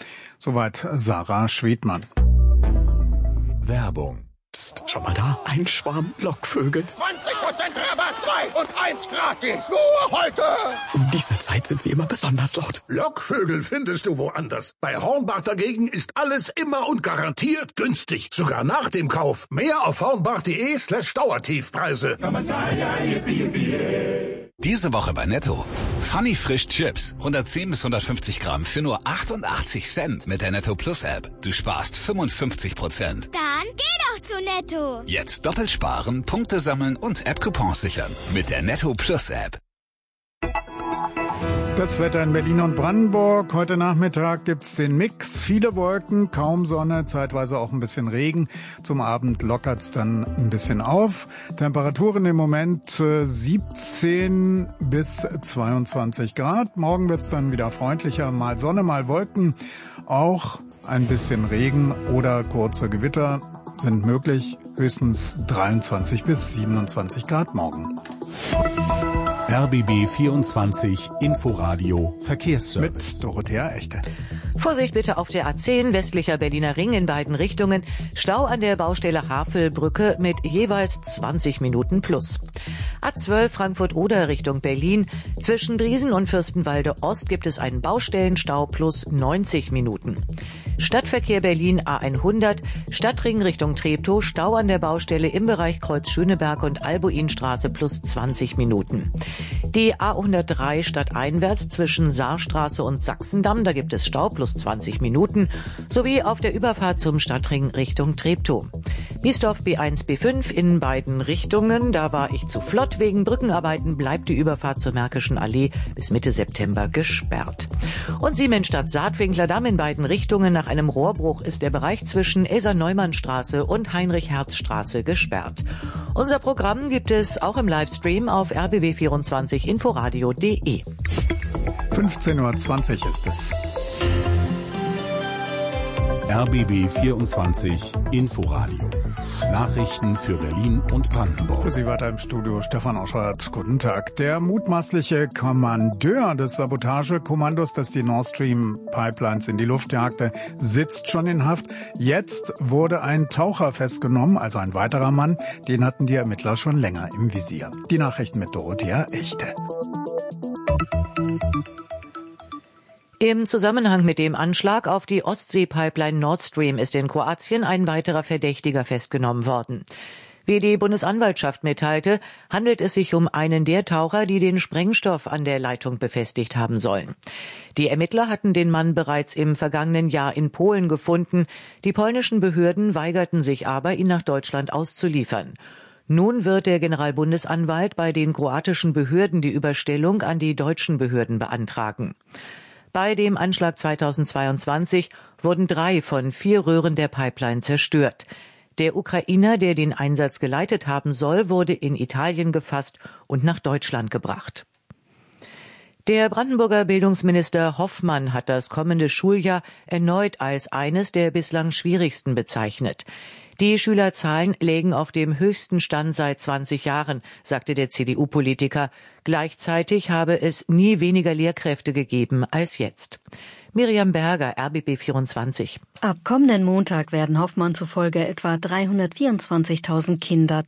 Soweit Sarah Schwedmann. Werbung. Psst, schau mal da, ein Schwarm Lockvögel. zwanzig Prozent Rabatt, zwei und eins gratis. Nur heute. Um diese Zeit sind sie immer besonders laut. Lockvögel findest du woanders. Bei Hornbach dagegen ist alles immer und garantiert günstig. Sogar nach dem Kauf. Mehr auf hornbach.de slash Dauertiefpreise. Diese Woche bei Netto. Funny Frisch Chips. hundertzehn bis hundertfünfzig Gramm für nur achtundachtzig Cent mit der Netto Plus App. Du sparst fünfundfünfzig Prozent. Dann geh doch zu Netto. Jetzt doppelt sparen, Punkte sammeln und App-Coupons sichern. Mit der Netto Plus App. Das Wetter in Berlin und Brandenburg. Heute Nachmittag gibt's den Mix. Viele Wolken, kaum Sonne, zeitweise auch ein bisschen Regen. Zum Abend lockert's dann ein bisschen auf. Temperaturen im Moment äh, siebzehn bis zweiundzwanzig Grad. Morgen wird's dann wieder freundlicher. Mal Sonne, mal Wolken. Auch ein bisschen Regen oder kurze Gewitter sind möglich. Höchstens dreiundzwanzig bis siebenundzwanzig Grad morgen. R B B vierundzwanzig Inforadio Verkehrsservice. Mit Dorothea Echte. Vorsicht bitte auf der A zehn, westlicher Berliner Ring in beiden Richtungen. Stau an der Baustelle Havelbrücke mit jeweils zwanzig Minuten plus. A zwölf Frankfurt-Oder Richtung Berlin. Zwischen Briesen und Fürstenwalde Ost gibt es einen Baustellenstau plus neunzig Minuten. Stadtverkehr Berlin A hundert, Stadtring Richtung Treptow, Stau an der Baustelle im Bereich Kreuz Schöneberg und Albuinstraße plus zwanzig Minuten. Die A hundertdrei stadteinwärts zwischen Saarstraße und Sachsendamm, da gibt es Stau plus zwanzig Minuten, sowie auf der Überfahrt zum Stadtring Richtung Treptow. Biesdorf B eins B fünf in beiden Richtungen, da war ich zu flott. Wegen Brückenarbeiten bleibt die Überfahrt zur Märkischen Allee bis Mitte September gesperrt. Und Siemensstadt-Saatwinkler-Damm in beiden Richtungen. Nach einem Rohrbruch ist der Bereich zwischen Elsa-Neumann-Straße und Heinrich-Herz-Straße gesperrt. Unser Programm gibt es auch im Livestream auf r b b vierundzwanzig inforadio punkt de. fünfzehn Uhr zwanzig ist es. R B B vierundzwanzig Inforadio. Nachrichten für Berlin und Brandenburg. Für Sie weiter im Studio Stefan Oschert. Guten Tag. Der mutmaßliche Kommandeur des Sabotagekommandos, das die Nord Stream Pipelines in die Luft jagte, sitzt schon in Haft. Jetzt wurde ein Taucher festgenommen, also ein weiterer Mann. Den hatten die Ermittler schon länger im Visier. Die Nachrichten mit Dorothea Echte. Im Zusammenhang mit dem Anschlag auf die Ostsee-Pipeline Nord Stream ist in Kroatien ein weiterer Verdächtiger festgenommen worden. Wie die Bundesanwaltschaft mitteilte, handelt es sich um einen der Taucher, die den Sprengstoff an der Leitung befestigt haben sollen. Die Ermittler hatten den Mann bereits im vergangenen Jahr in Polen gefunden. Die polnischen Behörden weigerten sich aber, ihn nach Deutschland auszuliefern. Nun wird der Generalbundesanwalt bei den kroatischen Behörden die Überstellung an die deutschen Behörden beantragen. Bei dem Anschlag zweitausendzweiundzwanzig wurden drei von vier Röhren der Pipeline zerstört. Der Ukrainer, der den Einsatz geleitet haben soll, wurde in Italien gefasst und nach Deutschland gebracht. Der Brandenburger Bildungsminister Hoffmann hat das kommende Schuljahr erneut als eines der bislang schwierigsten bezeichnet. Die Schülerzahlen lägen auf dem höchsten Stand seit zwanzig Jahren, sagte der C D U-Politiker. Gleichzeitig habe es nie weniger Lehrkräfte gegeben als jetzt. Miriam Berger, R B B vierundzwanzig. Ab kommenden Montag werden Hoffmann zufolge etwa dreihundertvierundzwanzigtausend Kinder